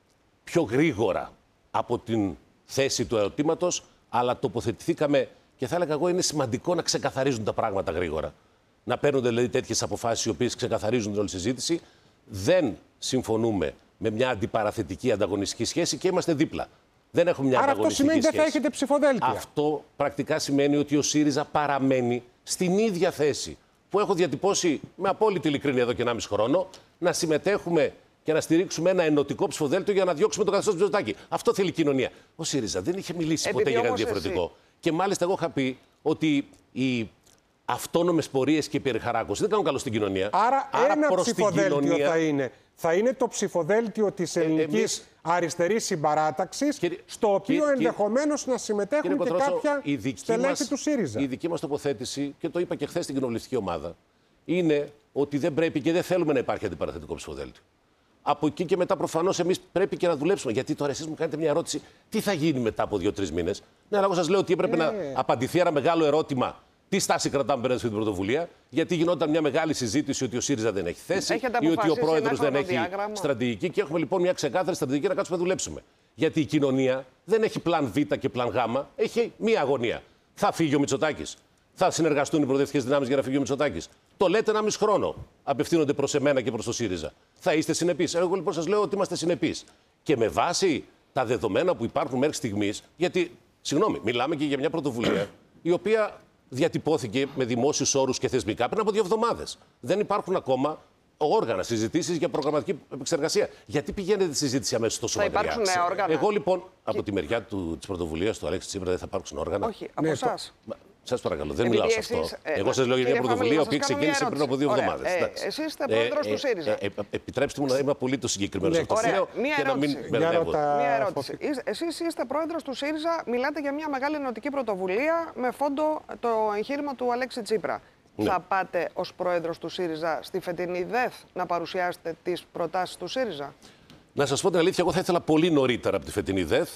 [SPEAKER 21] πιο γρήγορα από την θέση του ερωτήματος, αλλά τοποθετηθήκαμε και θα έλεγα εγώ είναι σημαντικό να ξεκαθαρίζουν τα πράγματα γρήγορα. Να παίρνονται δηλαδή τέτοιες αποφάσεις οι οποίες ξεκαθαρίζουν την όλη συζήτηση. Δεν συμφωνούμε με μια αντιπαραθετική ανταγωνιστική σχέση και είμαστε δίπλα. Δεν έχουμε μια
[SPEAKER 2] Άρα
[SPEAKER 21] ανταγωνιστική σχέση.
[SPEAKER 2] Αυτό σημαίνει ότι δεν θα έχετε ψηφοδέλτια.
[SPEAKER 21] Αυτό πρακτικά σημαίνει ότι ο ΣΥΡΙΖΑ παραμένει στην ίδια θέση που έχω διατυπώσει με απόλυτη ειλικρίνεια εδώ και ενάμιση χρόνο, να συμμετέχουμε και να στηρίξουμε ένα ενωτικό ψηφοδέλτιο για να διώξουμε τον καθεστώς Μητσοτάκη. Αυτό θέλει η κοινωνία. Ο ΣΥΡΙΖΑ δεν είχε μιλήσει Επειδή ποτέ για κάτι διαφορετικό. Εσύ. Και μάλιστα εγώ είχα πει ότι οι αυτόνομες πορείες και η περιχαράκωση δεν κάνουν καλό στην κοινωνία.
[SPEAKER 2] Άρα, Άρα ένα προς ψηφοδέλτιο την κοινωνία... θα είναι. Θα είναι το ψηφοδέλτιο της ελληνικής ε, εμείς... αριστερής συμπαράταξης, κύριε... στο οποίο κύριε... ενδεχομένως να συμμετέχουν κύριε και Κοτρότσο, κάποια στελέχη μας... του ΣΥΡΙΖΑ.
[SPEAKER 21] Η δική μας τοποθέτηση, και το είπα και χθες στην κοινοβουλευτική ομάδα, είναι ότι δεν πρέπει και δεν θέλουμε να υπάρχει αντιπαραθετικό ψηφοδέλτιο. Από εκεί και μετά, προφανώς, εμείς πρέπει και να δουλέψουμε. Γιατί τώρα εσείς μου κάνετε μια ερώτηση, τι θα γίνει μετά από δύο-τρεις μήνες. Ναι, αλλά εγώ σας λέω ότι έπρεπε ε... να απαντηθεί ένα μεγάλο ερώτημα. Τι στάση κρατάμε πέρα στην πρωτοβουλία, γιατί γινόταν μια μεγάλη συζήτηση ότι ο ΣΥΡΙΖΑ δεν έχει θέση ή ότι ο πρόεδρος δεν έχει στρατηγική. Και έχουμε λοιπόν μια ξεκάθαρη στρατηγική να κάτσουμε να δουλέψουμε. Γιατί η κοινωνία δεν έχει πλαν Β και πλαν Γ, έχει μία αγωνία. Θα φύγει ο Μητσοτάκης. Θα συνεργαστούν οι προοδευτικές δυνάμεις για να φύγει ο Μητσοτάκης. Το λέτε ένα μισό χρόνο. Απευθύνονται προς εμένα και προς το ΣΥΡΙΖΑ. Θα είστε συνεπείς. Εγώ λοιπόν σας λέω ότι είμαστε συνεπείς. Και με βάση τα δεδομένα που υπάρχουν μέχρι στιγμής, γιατί, συγγνώμη, μιλάμε και για μια πρωτοβουλία η οποία διατυπώθηκε με δημόσιους όρους και θεσμικά πριν από δύο εβδομάδες. Δεν υπάρχουν ακόμα όργανα, συζητήσεις για προγραμματική επεξεργασία. Γιατί πηγαίνετε τη συζήτηση αμέσως τόσο μακριά?
[SPEAKER 16] Θα υπάρξουν νέα όργανα.
[SPEAKER 21] Εγώ λοιπόν, από τη μεριά της πρωτοβουλίας του Αλέξη Τσίπρα δεν θα υπάρξουν όργανα.
[SPEAKER 16] Όχι, από ναι, εσάς.
[SPEAKER 21] Σας παρακαλώ, δεν μιλάω σε αυτό. Ε, Εγώ σας λέω για μια πρωτοβουλία που ξεκίνησε πριν από δύο εβδομάδες.
[SPEAKER 16] Ε, εσείς είστε πρόεδρος του ΣΥΡΙΖΑ.
[SPEAKER 21] Ε, ε, ε, επιτρέψτε μου να είμαι απολύτως συγκεκριμένος σε αυτό που λέω και να μην μπερδεύω.
[SPEAKER 16] Μία ερώτηση. Εσείς είστε πρόεδρος του ΣΥΡΙΖΑ, μιλάτε για μια μεγάλη ενωτική πρωτοβουλία με φόντο το εγχείρημα του Αλέξη Τσίπρα. Ναι. Θα πάτε ως πρόεδρος του ΣΥΡΙΖΑ στη φετινή ΔΕΘ να παρουσιάσετε τις προτάσεις του ΣΥΡΙΖΑ?
[SPEAKER 21] Να σας πω την αλήθεια, εγώ θα ήθελα πολύ νωρίτερα από τη φετινή ΔΕΘ,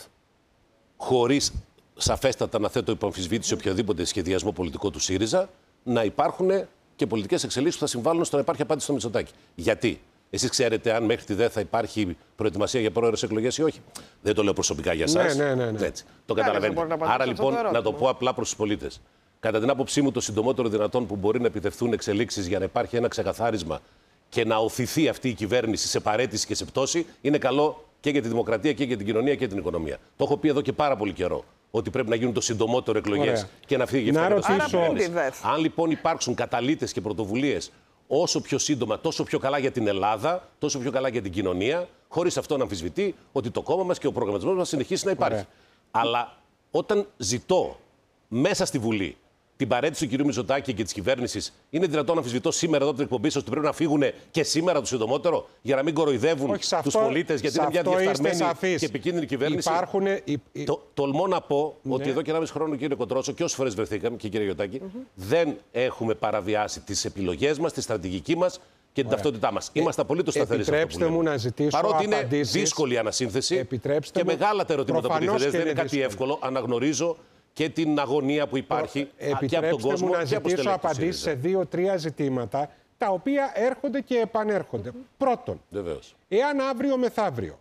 [SPEAKER 21] χωρίς σαφέστατα να θέτω υπό αμφισβήτηση οποιοδήποτε σχεδιασμό πολιτικό του ΣΥΡΙΖΑ, να υπάρχουν και πολιτικές εξελίξεις που θα συμβάλλουν στο να υπάρχει απάντηση στο Μητσοτάκη. Γιατί? Εσείς ξέρετε αν μέχρι τη ΔΕΘ θα υπάρχει προετοιμασία για πρόεδρες εκλογές ή όχι? Δεν το λέω προσωπικά για εσάς.
[SPEAKER 2] Ναι, ναι, ναι, ναι.
[SPEAKER 21] Έτσι. Το καταλαβαίνετε. Άρα λοιπόν, να το πω απλά προς τους πολίτες. Κατά την άποψή μου, το συντομότερο δυνατόν που μπορεί να επιτευχθούν εξελίξεις για να υπάρχει ένα ξεκαθάρισμα και να οθηθεί αυτή η κυβέρνηση σε παρέτηση και σε πτώση, είναι καλό και για τη δημοκρατία και για την κοινωνία και την οικονομία. Το έχω πει εδώ και πάρα πολύ καιρό. Ότι πρέπει να γίνουν το συντομότερο εκλογές και να φύγει η
[SPEAKER 16] κυβέρνηση.
[SPEAKER 21] Αν λοιπόν υπάρξουν καταλύτες και πρωτοβουλίες όσο πιο σύντομα, τόσο πιο καλά για την Ελλάδα, τόσο πιο καλά για την κοινωνία, χωρίς αυτό να αμφισβητεί ότι το κόμμα μας και ο προγραμματισμός μας συνεχίσει να υπάρχει. Ωραία. Αλλά όταν ζητώ μέσα στη Βουλή την παρέτηση του κ. Μητσοτάκη και τη κυβέρνηση, είναι δυνατόν να αμφισβητώ σήμερα εδώ την εκπομπή σα ότι πρέπει να φύγουν και σήμερα το συντομότερο για να μην κοροϊδεύουν του πολίτε, γιατί είναι μια διεφθαρμένη και επικίνδυνη κυβέρνηση.
[SPEAKER 2] Υπάρχουν...
[SPEAKER 21] Το, τολμώ να πω ναι. ότι εδώ και ένα μισό χρόνο, κύριε Κοντρότσο, και όσε φορέ βρεθήκαμε, και κύριε Γιωτάκη, mm-hmm. δεν έχουμε παραβιάσει τι επιλογές μας, τη στρατηγική μας και την ταυτότητά μας. Ε, Είμαστε απολύτως σταθεροί σε αυτό που
[SPEAKER 2] μου να ζητήσω
[SPEAKER 21] Παρότι
[SPEAKER 2] απαντήσεις,
[SPEAKER 21] είναι δύσκολη η ανασύνθεση και μεγάλα τα ερωτήματα που τίθενται, δεν είναι κάτι εύκολο. Αναγνωρίζω και την αγωνία που υπάρχει και από τον κόσμο.
[SPEAKER 2] Επιτρέψτε μου να ζητήσω απαντήσεις σε δύο-τρία ζητήματα, τα οποία έρχονται και επανέρχονται. Mm-hmm. Πρώτον,
[SPEAKER 21] Βεβαίως.
[SPEAKER 2] εάν αύριο μεθαύριο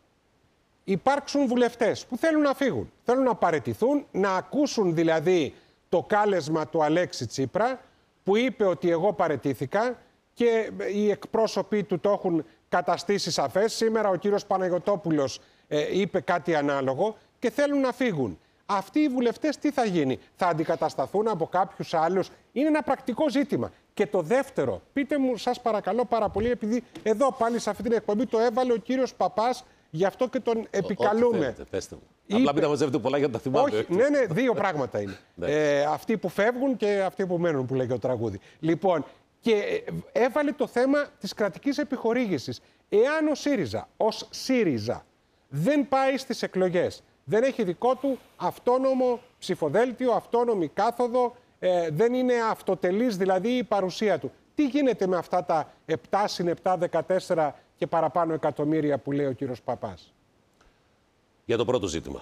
[SPEAKER 2] υπάρξουν βουλευτές που θέλουν να φύγουν, θέλουν να παραιτηθούν, να ακούσουν δηλαδή το κάλεσμα του Αλέξη Τσίπρα, που είπε ότι εγώ παραιτήθηκα και οι εκπρόσωποι του το έχουν καταστήσει σαφές. Σήμερα ο κύριος Παναγιωτόπουλος ε, είπε κάτι ανάλογο και θέλουν να φύγουν. Αυτοί οι βουλευτές τι θα γίνει, θα αντικατασταθούν από κάποιους άλλους? Είναι ένα πρακτικό ζήτημα. Και το δεύτερο, πείτε μου σας παρακαλώ πάρα πολύ, επειδή εδώ πάλι σε αυτή την εκπομπή το έβαλε ο κύριος Παπάς, γι' αυτό και τον επικαλούμε.
[SPEAKER 21] Ό,τι θέλετε, πέστε μου. Είπε... Απλά μην τα μαζεύετε πολλά για να τα θυμάμαι.
[SPEAKER 2] Όχι, ναι, ναι, δύο πράγματα είναι. ε, αυτοί που φεύγουν και αυτοί που μένουν, που λέει και ο τραγούδι. Λοιπόν, και έβαλε το θέμα της κρατικής επιχορήγησης. Εάν ο ΣΥΡΙΖΑ, ως ΣΥΡΙΖΑ, δεν πάει στις εκλογές, δεν έχει δικό του αυτόνομο ψηφοδέλτιο, αυτόνομη κάθοδο, ε, δεν είναι αυτοτελής δηλαδή η παρουσία του. Τι γίνεται με αυτά τα επτά συν επτά, δεκατέσσερα και παραπάνω εκατομμύρια που λέει ο κύριος Παπάς?
[SPEAKER 21] Για το πρώτο ζήτημα.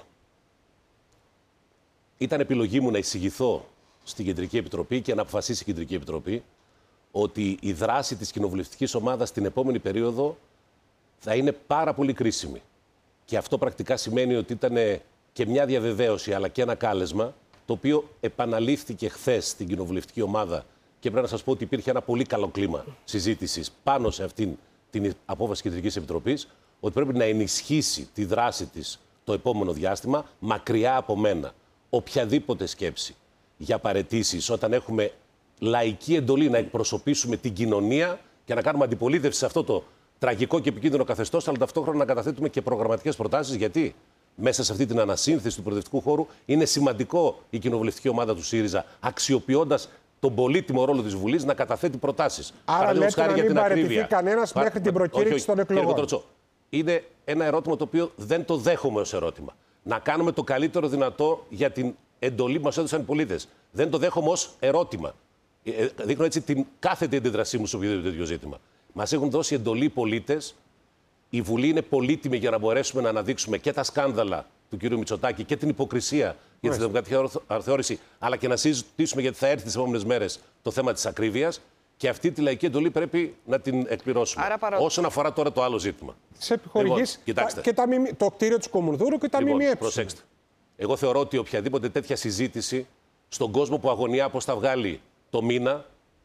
[SPEAKER 21] Ήταν επιλογή μου να εισηγηθώ στην Κεντρική Επιτροπή και να αποφασίσει η Κεντρική Επιτροπή ότι η δράση της κοινοβουλευτικής ομάδας στην επόμενη περίοδο θα είναι πάρα πολύ κρίσιμη. Και αυτό πρακτικά σημαίνει ότι ήταν και μια διαβεβαίωση αλλά και ένα κάλεσμα, το οποίο επαναλήφθηκε χθες στην κοινοβουλευτική ομάδα και πρέπει να σας πω ότι υπήρχε ένα πολύ καλό κλίμα συζήτησης πάνω σε αυτήν την απόφαση Κεντρικής Επιτροπής, ότι πρέπει να ενισχύσει τη δράση της το επόμενο διάστημα μακριά από μένα. Οποιαδήποτε σκέψη για παραιτήσεις, όταν έχουμε λαϊκή εντολή να εκπροσωπήσουμε την κοινωνία και να κάνουμε αντιπολίτευση σε αυτό το τραγικό και επικίνδυνο καθεστώς, αλλά ταυτόχρονα να καταθέτουμε και προγραμματικές προτάσεις. Γιατί μέσα σε αυτή την ανασύνθεση του προοδευτικού χώρου είναι σημαντικό η κοινοβουλευτική ομάδα του ΣΥΡΙΖΑ, αξιοποιώντας τον πολύτιμο ρόλο της Βουλής, να καταθέτει προτάσεις.
[SPEAKER 2] Άρα λέτε να μην παραιτηθεί κανένας Παρα... μέχρι την προκήρυξη των εκλογών.
[SPEAKER 21] Κύριε είναι ένα ερώτημα το οποίο δεν το δέχομαι ως ερώτημα. Να κάνουμε το καλύτερο δυνατό για την εντολή που μας έδωσαν οι πολίτες. Δεν το δέχομαι ως ερώτημα. Δείχνω έτσι την κάθετη αντίδρασή μου σε οποιοδήποτε τέτοιο ζήτημα. Μας έχουν δώσει εντολή οι πολίτες. Η Βουλή είναι πολύτιμη για να μπορέσουμε να αναδείξουμε και τα σκάνδαλα του κ. Μητσοτάκη και την υποκρισία για τη δημοκρατική αναθεώρηση, αλλά και να συζητήσουμε, γιατί θα έρθει τις επόμενες μέρες, το θέμα της ακρίβειας. Και αυτή τη λαϊκή εντολή πρέπει να την εκπληρώσουμε.
[SPEAKER 16] Παρα...
[SPEAKER 21] Όσον αφορά τώρα το άλλο ζήτημα.
[SPEAKER 2] Σε επιχορηγήσεις λοιπόν, και τα, το κτίριο της Κομουνδούρου και τα
[SPEAKER 21] λοιπόν,
[SPEAKER 2] ΜΜΕ.
[SPEAKER 21] Προσέξτε. Εγώ θεωρώ ότι οποιαδήποτε τέτοια συζήτηση στον κόσμο που αγωνιά πώς θα βγάλει το μήνα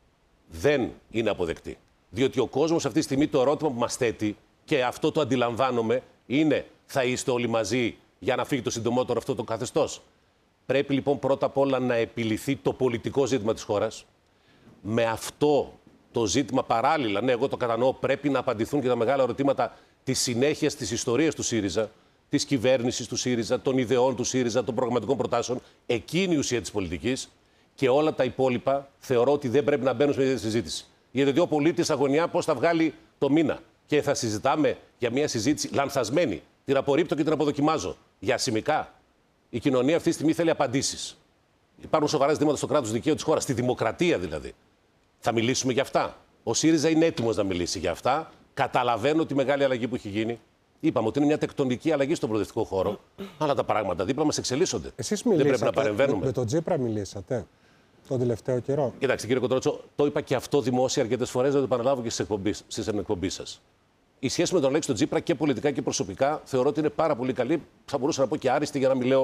[SPEAKER 21] δεν είναι αποδεκτή. Διότι ο κόσμος αυτή τη στιγμή το ερώτημα που μας θέτει, και αυτό το αντιλαμβάνομαι, είναι θα είστε όλοι μαζί για να φύγει το συντομότερο αυτό το καθεστώς? Πρέπει λοιπόν πρώτα απ' όλα να επιληθεί το πολιτικό ζήτημα της χώρας. Με αυτό το ζήτημα παράλληλα, ναι, εγώ το κατανοώ, πρέπει να απαντηθούν και τα μεγάλα ερωτήματα της συνέχειας της ιστορίας του ΣΥΡΙΖΑ, της κυβέρνησης του ΣΥΡΙΖΑ, των ιδεών του ΣΥΡΙΖΑ, των προγραμματικών προτάσεων. Εκείνη η ουσία της πολιτικής. Και όλα τα υπόλοιπα θεωρώ ότι δεν πρέπει να μπαίνουν σε μια συζήτηση. Γιατί ο πολίτης αγωνιά πώς θα βγάλει το μήνα. Και θα συζητάμε για μια συζήτηση λανθασμένη. Την απορρίπτω και την αποδοκιμάζω. Για ασημικά. Η κοινωνία αυτή τη στιγμή θέλει απαντήσεις. Υπάρχουν σοβαρά ζητήματα στο κράτος δικαίου της χώρας, στη δημοκρατία δηλαδή. Θα μιλήσουμε για αυτά. Ο ΣΥΡΙΖΑ είναι έτοιμος να μιλήσει για αυτά. Καταλαβαίνω τη μεγάλη αλλαγή που έχει γίνει. Είπαμε ότι είναι μια τεκτονική αλλαγή στον προοδευτικό χώρο. Αλλά τα πράγματα δίπλα μας εξελίσσονται.
[SPEAKER 2] Εσείς μιλήσατε,
[SPEAKER 21] δεν πρέπει να παρεμβαίνουμε.
[SPEAKER 2] Με, με τον Τσίπρα μιλήσατε τον τελευταίο καιρό?
[SPEAKER 21] Κοιτάξτε, κύριε Κοντρότσο, το είπα και αυτό δημόσια αρκετές φορές, να το επαναλάβω και στις εκπομπή σας. Η σχέση με τον Αλέξη τον Τσίπρα και πολιτικά και προσωπικά θεωρώ ότι είναι πάρα πολύ καλή. Θα μπορούσα να πω και άριστη, για να μην λέω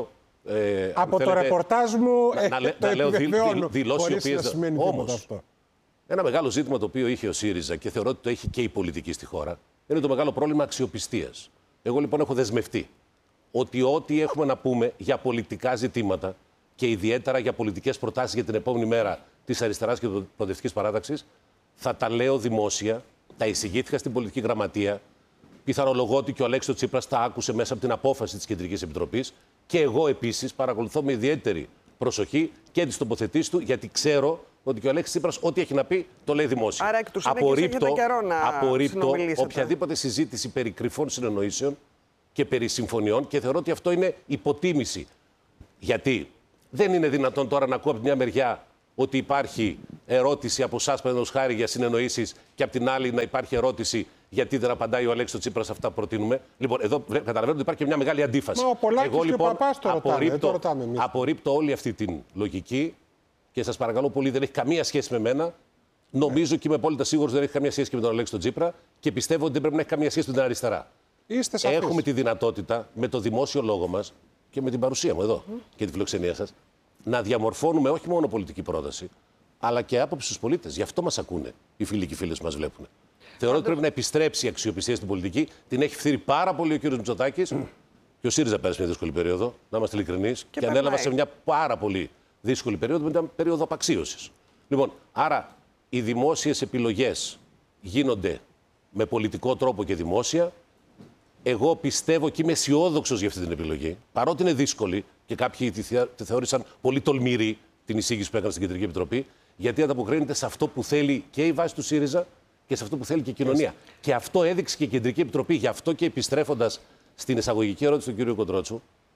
[SPEAKER 21] Ε,
[SPEAKER 2] από
[SPEAKER 21] θέλετε,
[SPEAKER 2] το ρεπορτάζ μου
[SPEAKER 21] να, να,
[SPEAKER 2] ε,
[SPEAKER 21] να λέω δηλώσει οι οποίες.
[SPEAKER 2] Όμως,
[SPEAKER 21] ένα μεγάλο ζήτημα το οποίο είχε ο ΣΥΡΙΖΑ και θεωρώ ότι το έχει και η πολιτική στη χώρα είναι το μεγάλο πρόβλημα αξιοπιστίας. Εγώ λοιπόν έχω δεσμευτεί ότι ό,τι έχουμε να πούμε για πολιτικά ζητήματα και ιδιαίτερα για πολιτικές προτάσεις για την επόμενη μέρα της αριστεράς και της προοδευτικής παράταξης, θα τα λέω δημόσια, τα εισηγήθηκα στην πολιτική γραμματεία. Πιθανολογώ ότι και ο Αλέξης Τσίπρας τα άκουσε μέσα από την απόφαση της Κεντρικής Επιτροπής και εγώ επίσης παρακολουθώ με ιδιαίτερη προσοχή και τις τοποθετήσεις του, γιατί ξέρω ότι και ο Αλέξης Τσίπρας ό,τι έχει να πει το λέει δημόσια.
[SPEAKER 16] Άρα εκ του συνέχειας έχετε καιρό να
[SPEAKER 21] απορρίπτω οποιαδήποτε συζήτηση περί κρυφών συνεννοήσεων και περί συμφωνιών και θεωρώ ότι αυτό είναι υποτίμηση. Γιατί δεν είναι δυνατόν τώρα να ακούω από τη μια μεριά ότι υπάρχει ερώτηση από εσάς, παραδείγματος χάρη, για συνεννοήσεις και από την άλλη να υπάρχει ερώτηση γιατί δεν απαντάει ο Αλέξης Τσίπρας αυτά που προτείνουμε. Λοιπόν, εδώ καταλαβαίνω ότι υπάρχει και μια μεγάλη αντίφαση.
[SPEAKER 2] Μα ο Πολάκης
[SPEAKER 21] Εγώ
[SPEAKER 2] και
[SPEAKER 21] λοιπόν
[SPEAKER 2] ο Παπάς το ρωτάνε,
[SPEAKER 21] απορρίπτω,
[SPEAKER 2] το ρωτάμε εμείς.
[SPEAKER 21] απορρίπτω όλη αυτή την λογική και σας παρακαλώ πολύ, δεν έχει καμία σχέση με μένα. Νομίζω και είμαι απόλυτα σίγουρος ότι δεν έχει καμία σχέση και με τον Αλέξη Τσίπρα και πιστεύω ότι δεν πρέπει να έχει καμία σχέση με την αριστερά.
[SPEAKER 2] Είστε σαφείς.
[SPEAKER 21] Έχουμε τη δυνατότητα με το δημόσιο λόγο μας και με την παρουσία μου εδώ mm. και τη φιλοξενία σας να διαμορφώνουμε όχι μόνο πολιτική πρόταση, αλλά και άποψη στους πολίτες. Γι' αυτό μας ακούνε οι φίλοι και οι φίλες που μας βλέπουν. Θεωρώ ότι πρέπει να επιστρέψει η αξιοπιστία στην πολιτική. Την έχει φθείρει πάρα πολύ ο κ. Μητσοτάκης mm. και ο ΣΥΡΙΖΑ πέρασε μια δύσκολη περίοδο, να είμαστε ειλικρινείς, και, και ανέλαβα σε μια πάρα πολύ δύσκολη περίοδο, με μια περίοδο απαξίωσης. Λοιπόν, άρα οι δημόσιες επιλογές γίνονται με πολιτικό τρόπο και δημόσια. Εγώ πιστεύω και είμαι αισιόδοξος για αυτή την επιλογή, παρότι είναι δύσκολη και κάποιοι τη θεώρησαν πολύ τολμηρή την εισήγηση που έκανε στην Κεντρική Επιτροπή, γιατί ανταποκρίνεται σε αυτό που θέλει και η βάση του ΣΥΡΙΖΑ και σε αυτό που θέλει και η κοινωνία. Yes. Και αυτό έδειξε και η Κεντρική Επιτροπή. Γι' αυτό και επιστρέφοντας στην εισαγωγική ερώτηση του κ. Κοντρότσου,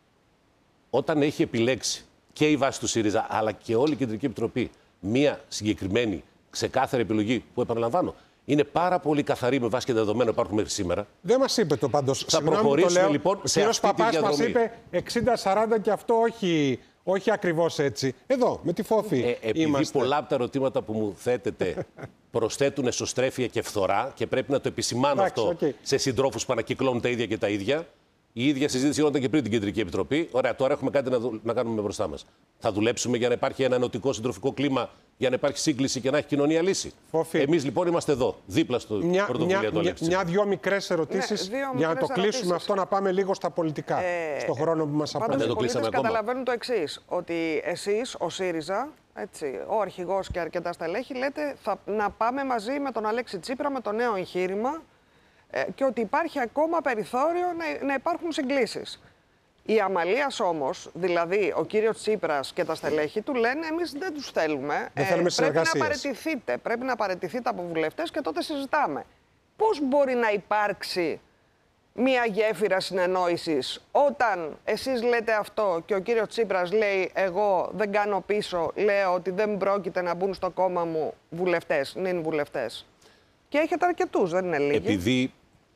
[SPEAKER 21] όταν έχει επιλέξει και η βάση του ΣΥΡΙΖΑ αλλά και όλη η Κεντρική Επιτροπή μία συγκεκριμένη, ξεκάθαρη επιλογή που, επαναλαμβάνω, είναι πάρα πολύ καθαρή με βάση και τα δεδομένα που υπάρχουν μέχρι σήμερα.
[SPEAKER 2] Δεν μας είπε το πάντως.
[SPEAKER 21] Θα προχωρήσουμε
[SPEAKER 2] λέω,
[SPEAKER 21] λοιπόν σε αυτή τη διαδρομή. Ο
[SPEAKER 2] Παπάς μας είπε εξήντα σαράντα και αυτό όχι, όχι ακριβώς έτσι. Εδώ, με τη Φόφη
[SPEAKER 21] ε, Επειδή
[SPEAKER 2] είμαστε.
[SPEAKER 21] πολλά από τα ερωτήματα που μου θέτετε προσθέτουν εσωστρέφεια και φθορά και πρέπει να το επισημάνω αυτό okay. σε συντρόφους που ανακυκλώνουν τα ίδια και τα ίδια. Η ίδια συζήτηση γινόταν και πριν την Κεντρική Επιτροπή. Ωραία, τώρα έχουμε κάτι να, δου... να κάνουμε μπροστά μας. Θα δουλέψουμε για να υπάρχει ένα ενωτικό συντροφικό κλίμα, για να υπάρχει σύγκληση και να έχει κοινωνία λύση. Εμείς λοιπόν είμαστε εδώ, δίπλα στο
[SPEAKER 2] μια,
[SPEAKER 21] πρωτοβουλία
[SPEAKER 2] μια,
[SPEAKER 21] του Αλέξη.
[SPEAKER 2] Μια-δυο μικρές ερωτήσεις
[SPEAKER 16] ναι,
[SPEAKER 2] για να το κλείσουμε
[SPEAKER 16] ερωτήσεις.
[SPEAKER 2] αυτό, να πάμε λίγο στα πολιτικά, ε, στον χρόνο που μας απαντάει.
[SPEAKER 16] Πάντως οι πολίτες καταλαβαίνουν το εξής, ότι εσείς, ο ΣΥΡΙΖΑ, έτσι, ο αρχηγός και αρκετά στελέχη, λέτε θα, να πάμε μαζί με τον Αλέξη Τσίπρα, με το νέο εγχείρημα, και ότι υπάρχει ακόμα περιθώριο να, να υπάρχουν συγκλήσεις. Η Αμαλίας όμως, δηλαδή ο κύριος Τσίπρας και τα στελέχη του λένε εμείς δεν τους θέλουμε,
[SPEAKER 2] δεν θέλουμε
[SPEAKER 16] ε, πρέπει να παραιτηθείτε, πρέπει να παραιτηθείτε από βουλευτές και τότε συζητάμε. Πώς μπορεί να υπάρξει μία γέφυρα συνεννόησης όταν εσείς λέτε αυτό και ο κύριος Τσίπρας λέει εγώ δεν κάνω πίσω, λέω ότι δεν πρόκειται να μπουν στο κόμμα μου βουλευτές, νυν βουλευτές. Και έχετε αρκετούς, δεν είναι λίγοι.
[SPEAKER 21] Επειδή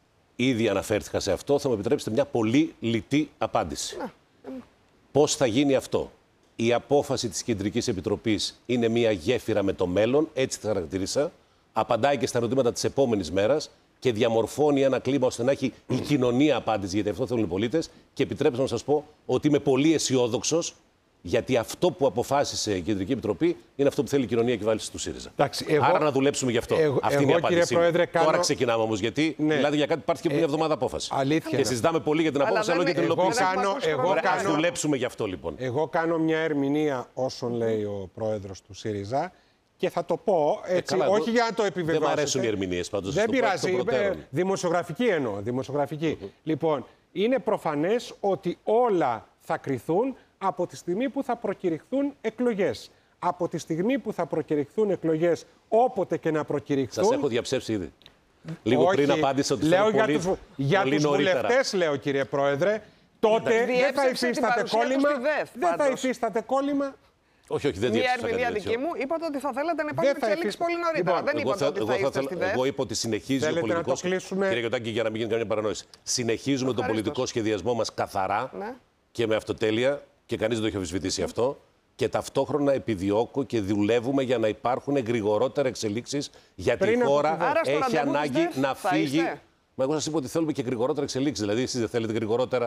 [SPEAKER 21] ήδη αναφέρθηκα σε αυτό, θα μου επιτρέψετε μια πολύ λιτή απάντηση. Να. Πώς θα γίνει αυτό? Η απόφαση της Κεντρικής Επιτροπής είναι μια γέφυρα με το μέλλον, έτσι θα χαρακτηρίσα. Απαντάει και στα ερωτήματα της επόμενης μέρας και διαμορφώνει ένα κλίμα ώστε να έχει η κοινωνία απάντηση, γιατί αυτό θέλουν οι πολίτες. Και επιτρέψτε να σας πω ότι είμαι πολύ αισιόδοξος. Γιατί αυτό που αποφάσισε η Κεντρική Επιτροπή είναι αυτό που θέλει η κοινωνία και η βάληση του ΣΥΡΙΖΑ. Εντάξει, εγώ, Άρα να δουλέψουμε γι' αυτό.
[SPEAKER 2] Εγώ,
[SPEAKER 21] Αυτή
[SPEAKER 2] εγώ,
[SPEAKER 21] είναι η απάντησή μου.
[SPEAKER 2] Πρόεδρε, κάνω...
[SPEAKER 21] Τώρα ξεκινάμε όμως, γιατί ναι. δηλαδή για κάτι υπάρχει και ε, μια εβδομάδα απόφαση.
[SPEAKER 2] Αλήθεια.
[SPEAKER 21] Και συζητάμε πολύ για την απόφαση, αλλά και την υλοποίηση.
[SPEAKER 2] Ας
[SPEAKER 21] δουλέψουμε γι' αυτό λοιπόν.
[SPEAKER 2] Εγώ κάνω μια ερμηνεία όσων λέει ο πρόεδρος του ΣΥΡΙΖΑ και θα το πω έτσι, ε, καλά, όχι εγώ... για να το επιβεβαιώσετε.
[SPEAKER 21] Δεν μου αρέσουν οι ερμηνείες πάντως.
[SPEAKER 2] Δεν πειράζει. Δημοσιογραφική εννοώ. Δημοσιογραφική. Mm-hmm. Λοιπόν, είναι προφανές ότι όλα θα κριθούν από τη στιγμή που θα προκηρυχθούν εκλογές. Από τη στιγμή που θα προκηρυχθούν εκλογές, όποτε και να προκηρυχθούν...
[SPEAKER 21] Σας έχω διαψεύσει ήδη. Λίγο
[SPEAKER 2] όχι,
[SPEAKER 21] πριν απάντησα ότι
[SPEAKER 2] λέω για
[SPEAKER 21] πολύ,
[SPEAKER 2] τους, για τους βουλευτές, λέω κύριε Πρόεδρε, τότε δεν θα υφίσταται κόλλημα. Δεν θα υφίσταται κόλλημα.
[SPEAKER 21] Όχι, όχι, δεν
[SPEAKER 16] διέψευσα. Μια ερμηνεία δική μου είπατε ότι θα θέλατε να υπάρχουν εξελίξεις πολύ νωρίτερα.
[SPEAKER 21] Λοιπόν,
[SPEAKER 16] δεν είπατε ότι θα είστε στη ΔΕΘ.
[SPEAKER 21] Εγώ είπα ότι συνεχίζει
[SPEAKER 2] Θέλετε
[SPEAKER 21] ο πολιτικός...
[SPEAKER 2] κλείσουμε...
[SPEAKER 21] Κύριε Γιωτάκη, για να μην γίνει καμία παρανόηση. Συνεχίζουμε τον πολιτικό σχεδιασμό μας καθαρά ναι. και με αυτοτέλεια και κανείς δεν το έχει αμφισβητήσει mm. αυτό. Και ταυτόχρονα επιδιώκω και δουλεύουμε για να υπάρχουν γρηγορότερα εξελίξεις, γιατί η χώρα έχει ανάγκη να φύγει. Μα εγώ σας είπα ότι θέλουμε και γρηγορότερα εξελίξεις. Δηλαδή, εσείς δεν θέλετε γρηγορότερα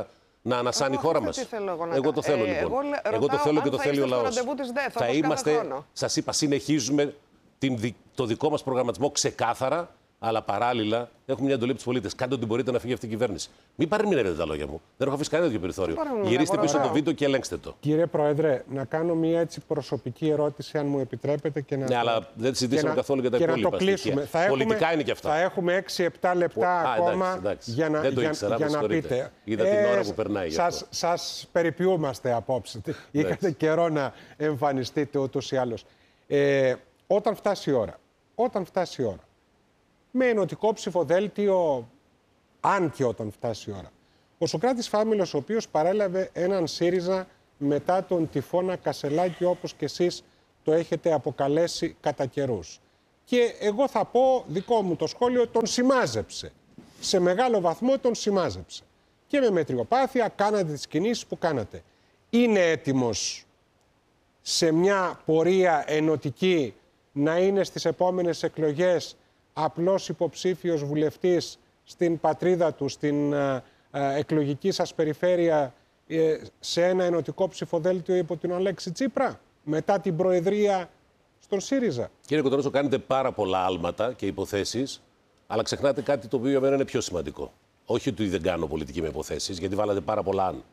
[SPEAKER 21] να ανασάνει η χώρα μας.
[SPEAKER 16] Εγώ,
[SPEAKER 21] εγώ το θέλω, ε, λοιπόν.
[SPEAKER 16] Εγώ,
[SPEAKER 21] εγώ το θέλω και το θέλει ο λαός.
[SPEAKER 16] Θα είμαστε,
[SPEAKER 21] σας είπα, συνεχίζουμε την, το δικό μας προγραμματισμό ξεκάθαρα, αλλά παράλληλα έχουμε μια εντολή από τους πολίτες. Κάντε ό,τι μπορείτε να φύγει αυτή η κυβέρνηση. Μην παρεμηνεύετε τα λόγια μου. Δεν έχω αφήσει κανένα τέτοιο περιθώριο. Γυρίστε πίσω το βίντεο και ελέγξτε το.
[SPEAKER 2] Κύριε Πρόεδρε, να κάνω μια έτσι προσωπική ερώτηση, αν μου επιτρέπετε. Και να
[SPEAKER 21] ναι, το... αλλά δεν συζητήσαμε καθόλου για τα υπόλοιπα.
[SPEAKER 2] Και να το κλείσουμε. Θα
[SPEAKER 21] Πολιτικά
[SPEAKER 2] έχουμε,
[SPEAKER 21] είναι και αυτά.
[SPEAKER 2] Θα έχουμε έξι επτά λεπτά Α, ακόμα εντάξει, εντάξει. για να,
[SPEAKER 21] δεν το
[SPEAKER 2] για,
[SPEAKER 21] ήξερα,
[SPEAKER 2] για να πείτε.
[SPEAKER 21] Είδα ε, την ώρα που περνάει.
[SPEAKER 2] Σας, σας περιποιούμαστε απόψε. Είχατε καιρό να εμφανιστείτε ούτως ή άλλως. Ε, όταν φτάσει η ώρα. Όταν φτάσει η ώρα. Με ενωτικό ψηφοδέλτιο, αν και όταν φτάσει η ώρα. Ο Σωκράτης Φάμελος, ο οποίος παρέλαβε έναν ΣΥΡΙΖΑ μετά τον τυφώνα Κασελάκη, όπως και εσείς το έχετε αποκαλέσει κατά καιρούς. Και εγώ θα πω, δικό μου το σχόλιο, τον σημάζεψε. Σε μεγάλο βαθμό τον σημάζεψε. Και με μετριοπάθεια κάνατε τις κινήσεις που κάνατε. Είναι έτοιμος σε μια πορεία ενωτική να είναι στις επόμενες εκλογές απλός υποψήφιος βουλευτής στην πατρίδα του, στην α, α, εκλογική σας περιφέρεια, ε, σε ένα ενωτικό ψηφοδέλτιο υπό την Αλέξη Τσίπρα, μετά την προεδρία στον ΣΥΡΙΖΑ?
[SPEAKER 21] Κύριε Κοντορότσο, κάνετε πάρα πολλά άλματα και υποθέσεις, αλλά ξεχνάτε κάτι το οποίο για μένα είναι πιο σημαντικό. Όχι ότι δεν κάνω πολιτική με υποθέσεις, γιατί βάλατε πάρα πολλά αν.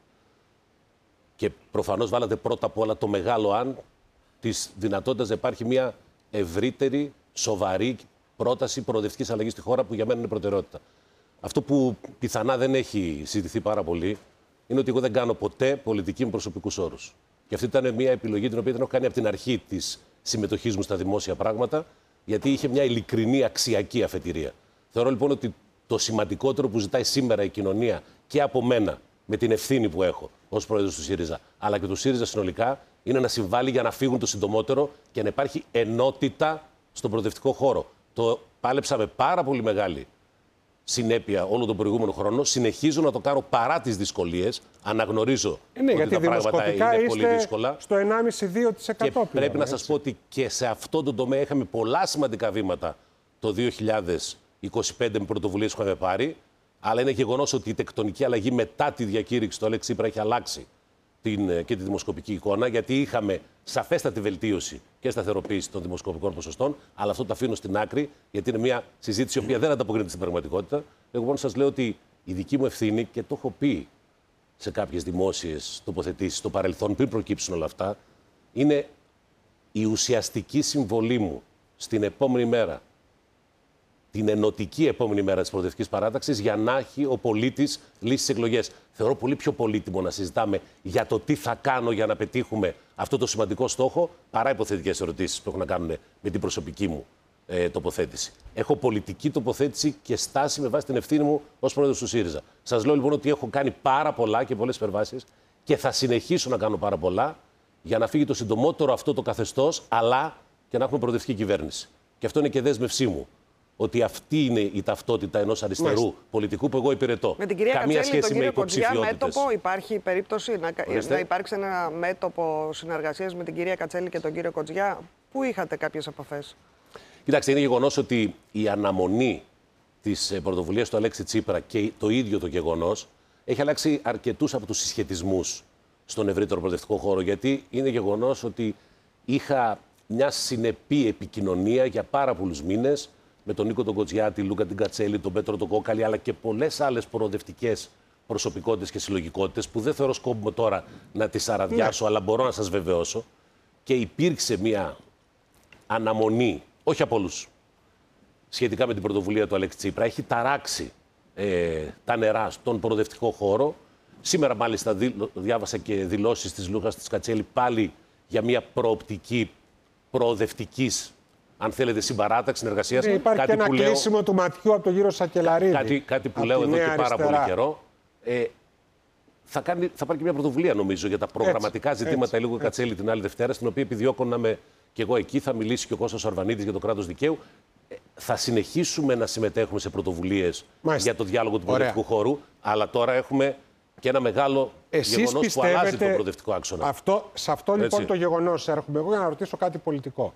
[SPEAKER 21] Και προφανώς βάλατε πρώτα απ' όλα το μεγάλο αν της δυνατότητας να υπάρχει μια ευρύτερη, σοβαρή πρόταση προοδευτικής αλλαγής στη χώρα, που για μένα είναι προτεραιότητα. Αυτό που πιθανά δεν έχει συζητηθεί πάρα πολύ είναι ότι εγώ δεν κάνω ποτέ πολιτική με προσωπικούς όρους. Και αυτή ήταν μια επιλογή την οποία την έχω κάνει από την αρχή της συμμετοχής μου στα δημόσια πράγματα, γιατί είχε μια ειλικρινή αξιακή αφετηρία. Θεωρώ λοιπόν ότι το σημαντικότερο που ζητάει σήμερα η κοινωνία και από μένα, με την ευθύνη που έχω ως πρόεδρος του ΣΥΡΙΖΑ, αλλά και του ΣΥΡΙΖΑ συνολικά, είναι να συμβάλλει για να φύγουν το συντομότερο και να υπάρχει ενότητα στον προοδευτικό χώρο. Το πάλεψα με πάρα πολύ μεγάλη συνέπεια όλο τον προηγούμενο χρόνο. Συνεχίζω να το κάνω παρά τις δυσκολίες. Αναγνωρίζω
[SPEAKER 2] ε, ναι,
[SPEAKER 21] ότι τα πράγματα είναι πολύ δύσκολα.
[SPEAKER 2] Στο ενάμιση με δύο τοις εκατό
[SPEAKER 21] και πρέπει να σας πω ότι και σε αυτό το τομέα είχαμε πολλά σημαντικά βήματα το δύο χιλιάδες είκοσι πέντε με πρωτοβουλίες που είχαμε πάρει. Αλλά είναι γεγονός ότι η τεκτονική αλλαγή μετά τη διακήρυξη του Αλέξη Τσίπρα έχει αλλάξει την, και τη δημοσκοπική εικόνα, γιατί είχαμε σαφέστατη βελτίωση και σταθεροποίηση των δημοσκοπικών ποσοστών, αλλά αυτό το αφήνω στην άκρη, γιατί είναι μια συζήτηση η οποία δεν ανταποκρίνεται στην πραγματικότητα. Εγώ μόνο σας λέω ότι η δική μου ευθύνη, και το έχω πει σε κάποιες δημόσιες τοποθετήσεις στο παρελθόν, πριν προκύψουν όλα αυτά, είναι η ουσιαστική συμβολή μου στην επόμενη μέρα, την ενωτική επόμενη μέρα της προοδευτικής παράταξης, για να έχει ο πολίτης λύσει στις εκλογές. Θεωρώ πολύ πιο πολύτιμο να συζητάμε για το τι θα κάνω για να πετύχουμε αυτό το σημαντικό στόχο, παρά υποθετικές ερωτήσεις που έχουν να κάνουν με την προσωπική μου ε, τοποθέτηση. Έχω πολιτική τοποθέτηση και στάση με βάση την ευθύνη μου ως πρόεδρος του ΣΥΡΙΖΑ. Σας λέω λοιπόν ότι έχω κάνει πάρα πολλά και πολλές υπερβάσεις και θα συνεχίσω να κάνω πάρα πολλά για να φύγει το συντομότερο αυτό το καθεστώς, αλλά και να έχουμε προοδευτική κυβέρνηση. Και αυτό είναι και δέσμευσή μου. Ότι αυτή είναι η ταυτότητα ενός αριστερού Μάλιστα. πολιτικού που εγώ υπηρετώ.
[SPEAKER 16] Με την κυρία
[SPEAKER 21] Καμία
[SPEAKER 16] Κατσέλη,
[SPEAKER 21] σχέση
[SPEAKER 16] τον
[SPEAKER 21] με
[SPEAKER 16] κύριο Κοντζιά μέτωπο, υπάρχει περίπτωση να,
[SPEAKER 21] Ορίστε.
[SPEAKER 16] να υπάρξει ένα μέτωπο συνεργασίας με την κυρία Κατσέλη και τον κύριο Κοντζιά? Πού είχατε κάποιες επαφές?
[SPEAKER 21] Κοιτάξτε, είναι γεγονός ότι η αναμονή της πρωτοβουλίας του Αλέξη Τσίπρα και το ίδιο το γεγονός έχει αλλάξει αρκετούς από τους συσχετισμούς στον ευρύτερο προοδευτικό χώρο. Γιατί είναι γεγονός ότι είχα μια συνεπή επικοινωνία για πάρα πολλούς μήνες με τον Νίκο τον Κοντζιά, τη Λούκα την Κατσέλη, τον Πέτρο τον Κόκαλη, αλλά και πολλές άλλες προοδευτικές προσωπικότητες και συλλογικότητες που δεν θεωρώ σκόπιμο τώρα να τις αραδιάσω, ναι. αλλά μπορώ να σας βεβαιώσω. Και υπήρξε μια αναμονή, όχι από όλους, σχετικά με την πρωτοβουλία του Αλέξη Τσίπρα. Έχει ταράξει ε, τα νερά στον προοδευτικό χώρο. Σήμερα, μάλιστα, διάβασα και δηλώσεις της Λούκας της Κατσέλη πάλι για μια προοπτική προοδευτικής, αν θέλετε, συμπαράταξη, συνεργασίας.
[SPEAKER 2] Ναι, υπάρχει κάτι και ένα που κλείσιμο λέω... του ματιού από τον κύριο Σακελαρίδη.
[SPEAKER 21] Κάτι, κάτι που λέω εδώ και πάρα αριστερά. πολύ καιρό. Ε, θα, κάνει, θα πάρει και μια πρωτοβουλία, νομίζω, για τα προγραμματικά έτσι, ζητήματα η Λούκα Κατσέλη την άλλη Δευτέρα, στην οποία επιδιώκω να είμαι και εγώ εκεί. Θα μιλήσει και ο Κώστας Αρβανίτης για το κράτος δικαίου. Ε, θα συνεχίσουμε να συμμετέχουμε σε πρωτοβουλίες για το διάλογο του προοδευτικού χώρου. Αλλά τώρα έχουμε και ένα μεγάλο γεγονός που αλλάζει τον προοδευτικό άξονα.
[SPEAKER 2] Αυτό, σε αυτό λοιπόν έτσι. το γεγονός έρχομαι εγώ για να ρωτήσω κάτι πολιτικό.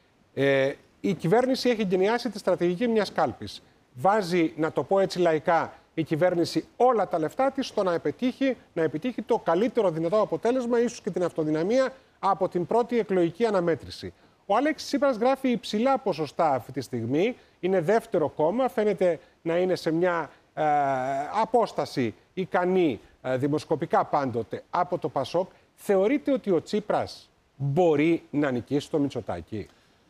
[SPEAKER 2] Ε, η κυβέρνηση έχει εγκαινιάσει τη στρατηγική μιας κάλπης. Βάζει, να το πω έτσι λαϊκά, η κυβέρνηση όλα τα λεφτά της στο να επιτύχει, να επιτύχει το καλύτερο δυνατό αποτέλεσμα, ίσως και την αυτοδυναμία, από την πρώτη εκλογική αναμέτρηση. Ο Αλέξης Τσίπρας γράφει υψηλά ποσοστά αυτή τη στιγμή. Είναι δεύτερο κόμμα. Φαίνεται να είναι σε μια ε, απόσταση ικανή, ε, δημοσκοπικά πάντοτε, από το Πασόκ. Θεωρείτε ότι ο Τσίπρας μπορεί να νικήσει το Μητσοτάκη?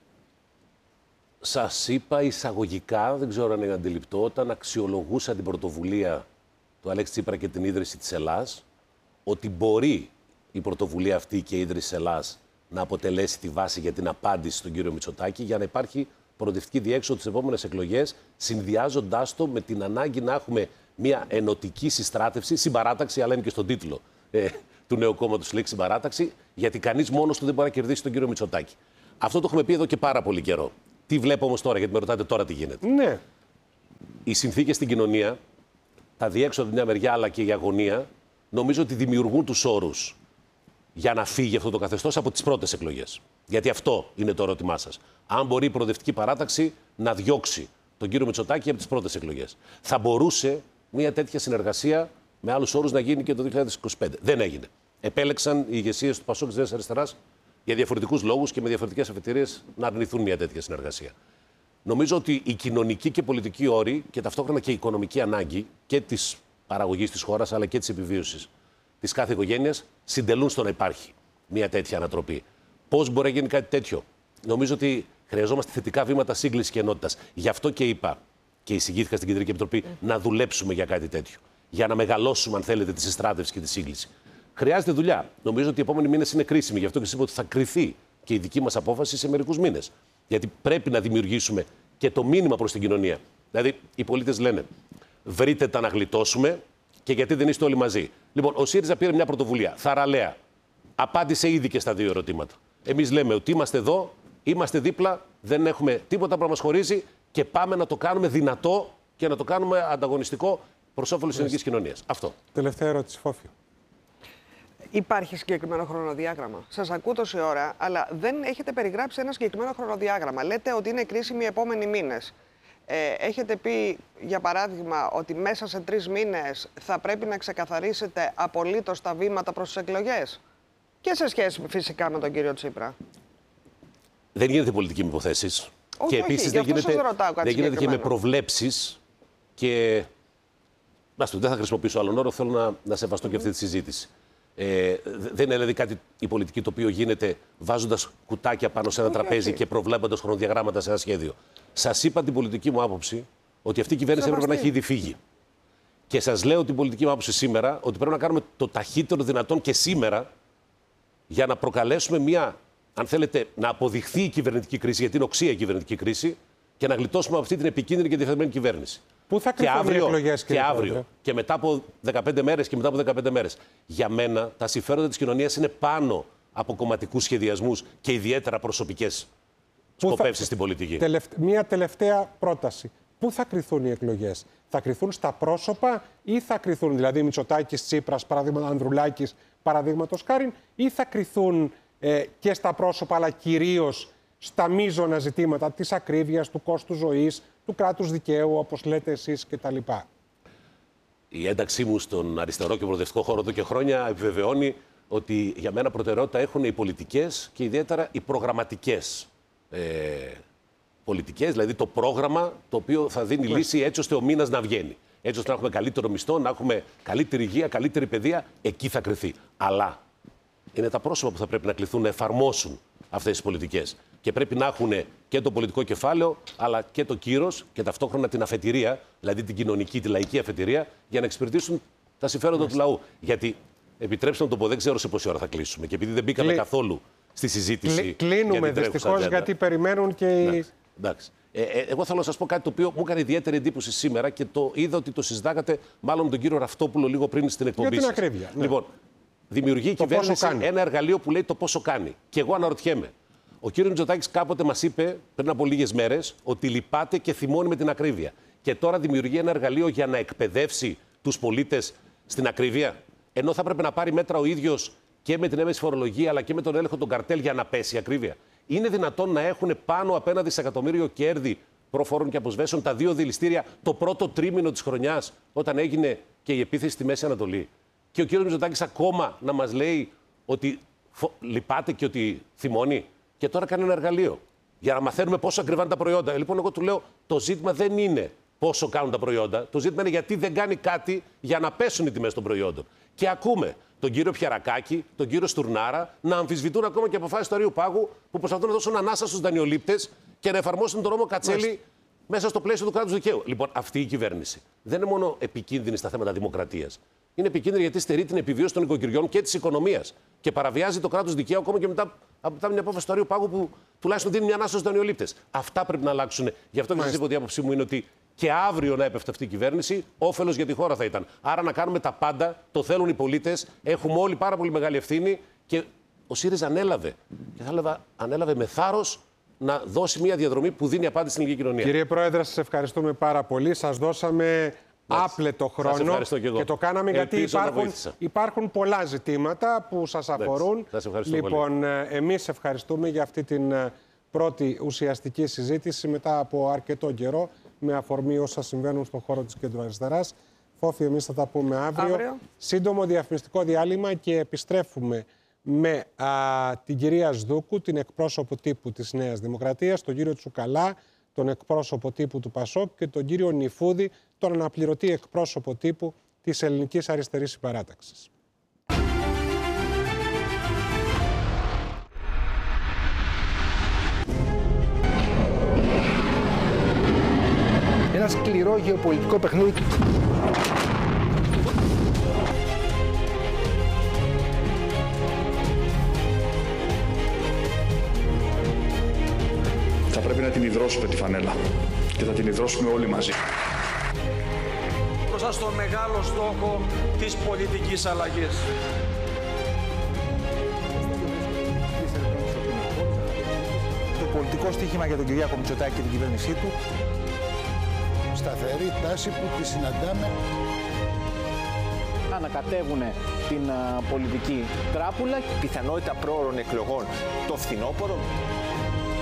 [SPEAKER 21] Σας είπα εισαγωγικά, δεν ξέρω αν είναι αντιληπτό, όταν αξιολογούσα την πρωτοβουλία του Αλέξη Τσίπρα και την ίδρυση της Ελλάς, ότι μπορεί η πρωτοβουλία αυτή και η ίδρυση της Ελλάς να αποτελέσει τη βάση για την απάντηση στον κύριο Μητσοτάκη, για να υπάρχει προοδευτική διέξοδο στις επόμενες εκλογές, συνδυάζοντάς το με την ανάγκη να έχουμε μια ενωτική συστράτευση, συμπαράταξη, αλλά είναι και στον τίτλο ε, του νέου κόμματος λέξη συμπαράταξη, γιατί κανείς μόνος του δεν μπορεί να κερδίσει τον κύριο Μητσοτάκη. Αυτό το έχουμε πει εδώ και πάρα πολύ καιρό. Τι βλέπω όμως τώρα, γιατί με ρωτάτε τώρα τι γίνεται.
[SPEAKER 2] Ναι.
[SPEAKER 21] Οι συνθήκες στην κοινωνία, τα διέξοδα μια μεριά, αλλά και η αγωνία, νομίζω ότι δημιουργούν τους όρους για να φύγει αυτό το καθεστώς από τις πρώτες εκλογές. Γιατί αυτό είναι το ερώτημά σας. Αν μπορεί η προοδευτική παράταξη να διώξει τον κύριο Μητσοτάκη από τις πρώτες εκλογές. Θα μπορούσε μια τέτοια συνεργασία με άλλους όρους να γίνει και το δύο χιλιάδες είκοσι πέντε. Δεν έγινε. Επέλεξαν οι ηγεσίες του Πασόκ της Νέας Αριστεράς για διαφορετικούς λόγους και με διαφορετικές αφετηρίες να αρνηθούν μια τέτοια συνεργασία. Νομίζω ότι η κοινωνική και πολιτική όροι και ταυτόχρονα και η οικονομική ανάγκη και της παραγωγής της χώρας αλλά και της επιβίωσης της κάθε οικογένειας συντελούν στο να υπάρχει μια τέτοια ανατροπή. Πώς μπορεί να γίνει κάτι τέτοιο? Νομίζω ότι χρειαζόμαστε θετικά βήματα σύγκλησης και ενότητας. Γι' αυτό και είπα και εισηγήθηκα στην Κεντρική Επιτροπή mm. να δουλέψουμε για κάτι τέτοιο. Για να μεγαλώσουμε, αν θέλετε, τη συστράτευση και τη σύγκληση. Χρειάζεται δουλειά. Νομίζω ότι οι επόμενοι μήνες είναι κρίσιμοι. Γι' αυτό και σας είπα ότι θα κριθεί και η δική μας απόφαση σε μερικούς μήνες. Γιατί πρέπει να δημιουργήσουμε και το μήνυμα προς την κοινωνία. Δηλαδή, οι πολίτες λένε: βρείτε τα να γλιτώσουμε και γιατί δεν είστε όλοι μαζί. Λοιπόν, ο ΣΥΡΙΖΑ πήρε μια πρωτοβουλία. Θαραλέα. Απάντησε ήδη και στα δύο ερωτήματα. Εμείς λέμε ότι είμαστε εδώ, είμαστε δίπλα, δεν έχουμε τίποτα που να μας χωρίζει και πάμε να το κάνουμε δυνατό και να το κάνουμε ανταγωνιστικό προς όφελος της ελληνικής κοινωνίας. Αυτό.
[SPEAKER 2] Τελευταία ερώτηση, Φόφιο.
[SPEAKER 16] Υπάρχει συγκεκριμένο χρονοδιάγραμμα? Σας ακούω τόση ώρα, αλλά δεν έχετε περιγράψει ένα συγκεκριμένο χρονοδιάγραμμα. Λέτε ότι είναι κρίσιμοι οι επόμενοι μήνες. Ε, έχετε πει, για παράδειγμα, ότι μέσα σε τρεις μήνες θα πρέπει να ξεκαθαρίσετε απολύτως τα βήματα προς τις εκλογές. Και σε σχέση φυσικά με τον κύριο Τσίπρα.
[SPEAKER 21] Δεν γίνεται πολιτική με υποθέσεις.
[SPEAKER 16] Όχι,
[SPEAKER 21] και επίσης δεν γίνεται, δεν γίνεται και με προβλέψεις. Και δεν θα χρησιμοποιήσω άλλον όρο, θέλω να, να σεβαστώ mm-hmm. και αυτή τη συζήτηση. Ε, δεν είναι δηλαδή κάτι η πολιτική το οποίο γίνεται βάζοντας κουτάκια πάνω σε ένα okay, τραπέζι okay. και προβλέποντας χρονοδιαγράμματα σε ένα σχέδιο. Σας είπα την πολιτική μου άποψη ότι αυτή η κυβέρνηση έπρεπε να έχει ήδη φύγει. Και σας λέω την πολιτική μου άποψη σήμερα ότι πρέπει να κάνουμε το ταχύτερο δυνατόν και σήμερα για να προκαλέσουμε μια, αν θέλετε, να αποδειχθεί η κυβερνητική κρίση, γιατί είναι οξία η κυβερνητική κρίση, και να γλιτώσουμε από αυτή την επικίνδυνη και διεφθαρμένη κυβέρνηση.
[SPEAKER 2] Πού θα κρυφθούν οι εκλογές,
[SPEAKER 21] και αύριο, πρόεδρε? Και μετά από δεκαπέντε μέρες και μετά από δεκαπέντε μέρες. Για μένα, τα συμφέροντα της κοινωνίας είναι πάνω από κομματικούς σχεδιασμούς και ιδιαίτερα προσωπικές σκοπεύσεις στην πολιτική.
[SPEAKER 2] Τελευ... Μία τελευταία πρόταση. Πού θα κρυθούν οι εκλογές? Θα κρυθούν στα πρόσωπα ή θα κρυθούν, δηλαδή Μητσοτάκης, Τσίπρας, παραδείγματο Ανδρουλάκης, παραδείγματος χάριν, ή θα κρυθούν ε, και στα πρόσωπα, αλλά κυρίως στα μείζωνα ζητήματα της ακρίβειας, του κόστου ζωής, του κράτους δικαίου, όπως λέτε εσείς κτλ.
[SPEAKER 21] Η ένταξή μου στον αριστερό και προοδευτικό χώρο εδώ και χρόνια επιβεβαιώνει ότι για μένα προτεραιότητα έχουν οι πολιτικές και ιδιαίτερα οι προγραμματικές ε, πολιτικές, δηλαδή το πρόγραμμα το οποίο θα δίνει λύση έτσι ώστε ο μήνας να βγαίνει. Έτσι ώστε να έχουμε καλύτερο μισθό, να έχουμε καλύτερη υγεία, καλύτερη παιδεία, εκεί θα κρυθεί. Αλλά είναι τα πρόσωπα που θα πρέπει να κληθούν να εφαρμόσουν αυτές τις πολιτικές. Και πρέπει να έχουν και το πολιτικό κεφάλαιο, αλλά και το κύρος και ταυτόχρονα την αφετηρία, δηλαδή την κοινωνική, τη λαϊκή αφετηρία, για να εξυπηρετήσουν τα συμφέροντα του λαού. Γιατί, επιτρέψτε να το πω, δεν ξέρω σε πόση ώρα θα κλείσουμε. Και επειδή δεν μπήκαμε Κλει... καθόλου στη συζήτηση.
[SPEAKER 2] Κλει... Κλείνουμε δυστυχώς, γιατί περιμένουν και οι.
[SPEAKER 21] Εντάξει. εντάξει. Ε, ε, εγώ θέλω να σας πω κάτι το οποίο μου έκανε ιδιαίτερη εντύπωση σήμερα και το είδα ότι το συζητάγατε μάλλον με τον κύριο Ραυτόπουλο λίγο πριν στην εκπομπή.
[SPEAKER 2] Για την ακρίβεια. Ναι.
[SPEAKER 21] Λοιπόν, δημιουργεί η κυβέρνηση ένα εργαλείο που λέει το πόσο κάνει. Και εγώ αναρωτιέμαι. Ο κύριος Μητσοτάκης κάποτε μας είπε πριν από λίγες μέρες ότι λυπάται και θυμώνει με την ακρίβεια. Και τώρα δημιουργεί ένα εργαλείο για να εκπαιδεύσει τους πολίτες στην ακρίβεια. Ενώ θα πρέπει να πάρει μέτρα ο ίδιος και με την έμεση φορολογία αλλά και με τον έλεγχο των καρτέλ για να πέσει η ακρίβεια. Είναι δυνατόν να έχουν πάνω από ένα δισεκατομμύριο κέρδη προφόρων και αποσβέσεων τα δύο δηληστήρια το πρώτο τρίμηνο της χρονιάς, όταν έγινε και η επίθεση στη Μέση Ανατολή. Και ο κύριος Μητσοτάκης ακόμα να μας λέει ότι φο... λυπάται και ότι θυμώνει. Και τώρα κάνει ένα εργαλείο για να μαθαίνουμε πόσο ακριβά είναι τα προϊόντα. Λοιπόν, εγώ του λέω: το ζήτημα δεν είναι πόσο κάνουν τα προϊόντα. Το ζήτημα είναι γιατί δεν κάνει κάτι για να πέσουν οι τιμές των προϊόντων. Και ακούμε τον κύριο Πιερακάκη, τον κύριο Στουρνάρα να αμφισβητούν ακόμα και αποφάσεις του Αριού Πάγου που προσπαθούν να δώσουν ανάσα στους δανειολήπτες και να εφαρμόσουν τον νόμο Κατσέλη Μάλιστα. μέσα στο πλαίσιο του κράτους δικαίου. Λοιπόν, αυτή η κυβέρνηση δεν είναι μόνο επικίνδυνη στα θέματα δημοκρατίας. Είναι επικίνδυνη γιατί στερεί την επιβίωση των οικοκυριών και της οικονομίας. Και παραβιάζει το κράτος δικαίου ακόμα και μετά από μια απόφαση του Αριού Πάγου που τουλάχιστον δίνει μια ανάσα στους δανειολήπτες. Αυτά πρέπει να αλλάξουν. Γι' αυτό και σας είπα ότι η άποψή μου είναι ότι και αύριο να έπεφτε αυτή η κυβέρνηση, όφελος για τη χώρα θα ήταν. Άρα να κάνουμε τα πάντα, το θέλουν οι πολίτες, έχουμε όλοι πάρα πολύ μεγάλη ευθύνη και ο ΣΥΡΙΖΑ ανέλαβε. Και θα έλεγα, ανέλαβε με θάρρος να δώσει μια διαδρομή που δίνει απάντηση στην ελληνική κοινωνία.
[SPEAKER 2] Κύριε Πρόεδρε, σας ευχαριστούμε πάρα πολύ. Σας δώσαμε άπλετο χρόνο
[SPEAKER 21] και,
[SPEAKER 2] και το κάναμε γιατί υπάρχουν, υπάρχουν πολλά ζητήματα που σας αφορούν. Λοιπόν, εμείς ευχαριστούμε για αυτή την πρώτη ουσιαστική συζήτηση μετά από αρκετό καιρό με αφορμή όσα συμβαίνουν στον χώρο της κεντροαριστεράς. Φόφη, εμείς θα τα πούμε αύριο. αύριο. Σύντομο διαφημιστικό διάλειμμα και επιστρέφουμε με α, την κυρία Σδούκου, την εκπρόσωπο τύπου της Νέας Δημοκρατίας, τον κύριο Τσουκαλά, τον εκπρόσωπο τύπου του Πασόκ και τον κύριο Νιφούδη, τον αναπληρωτή εκπρόσωπο τύπου της Ελληνικής Αριστερής Συμπαράταξης.
[SPEAKER 1] Ένα σκληρό γεωπολιτικό παιχνίδι.
[SPEAKER 3] Θα πρέπει να την υδρώσουμε τη φανέλα και θα την υδρώσουμε όλοι μαζί.
[SPEAKER 23] Μπροστά στο μεγάλο στόχο της πολιτικής αλλαγής.
[SPEAKER 1] Το πολιτικό στοίχημα για τον Κυριάκο Μητσοτάκη και την κυβέρνησή του.
[SPEAKER 24] Σταθερή τάση που τη συναντάμε.
[SPEAKER 25] Ανακατεύουν την uh, πολιτική τράπουλα.
[SPEAKER 26] Πιθανότητα πρόωρων εκλογών το φθινόπωρο.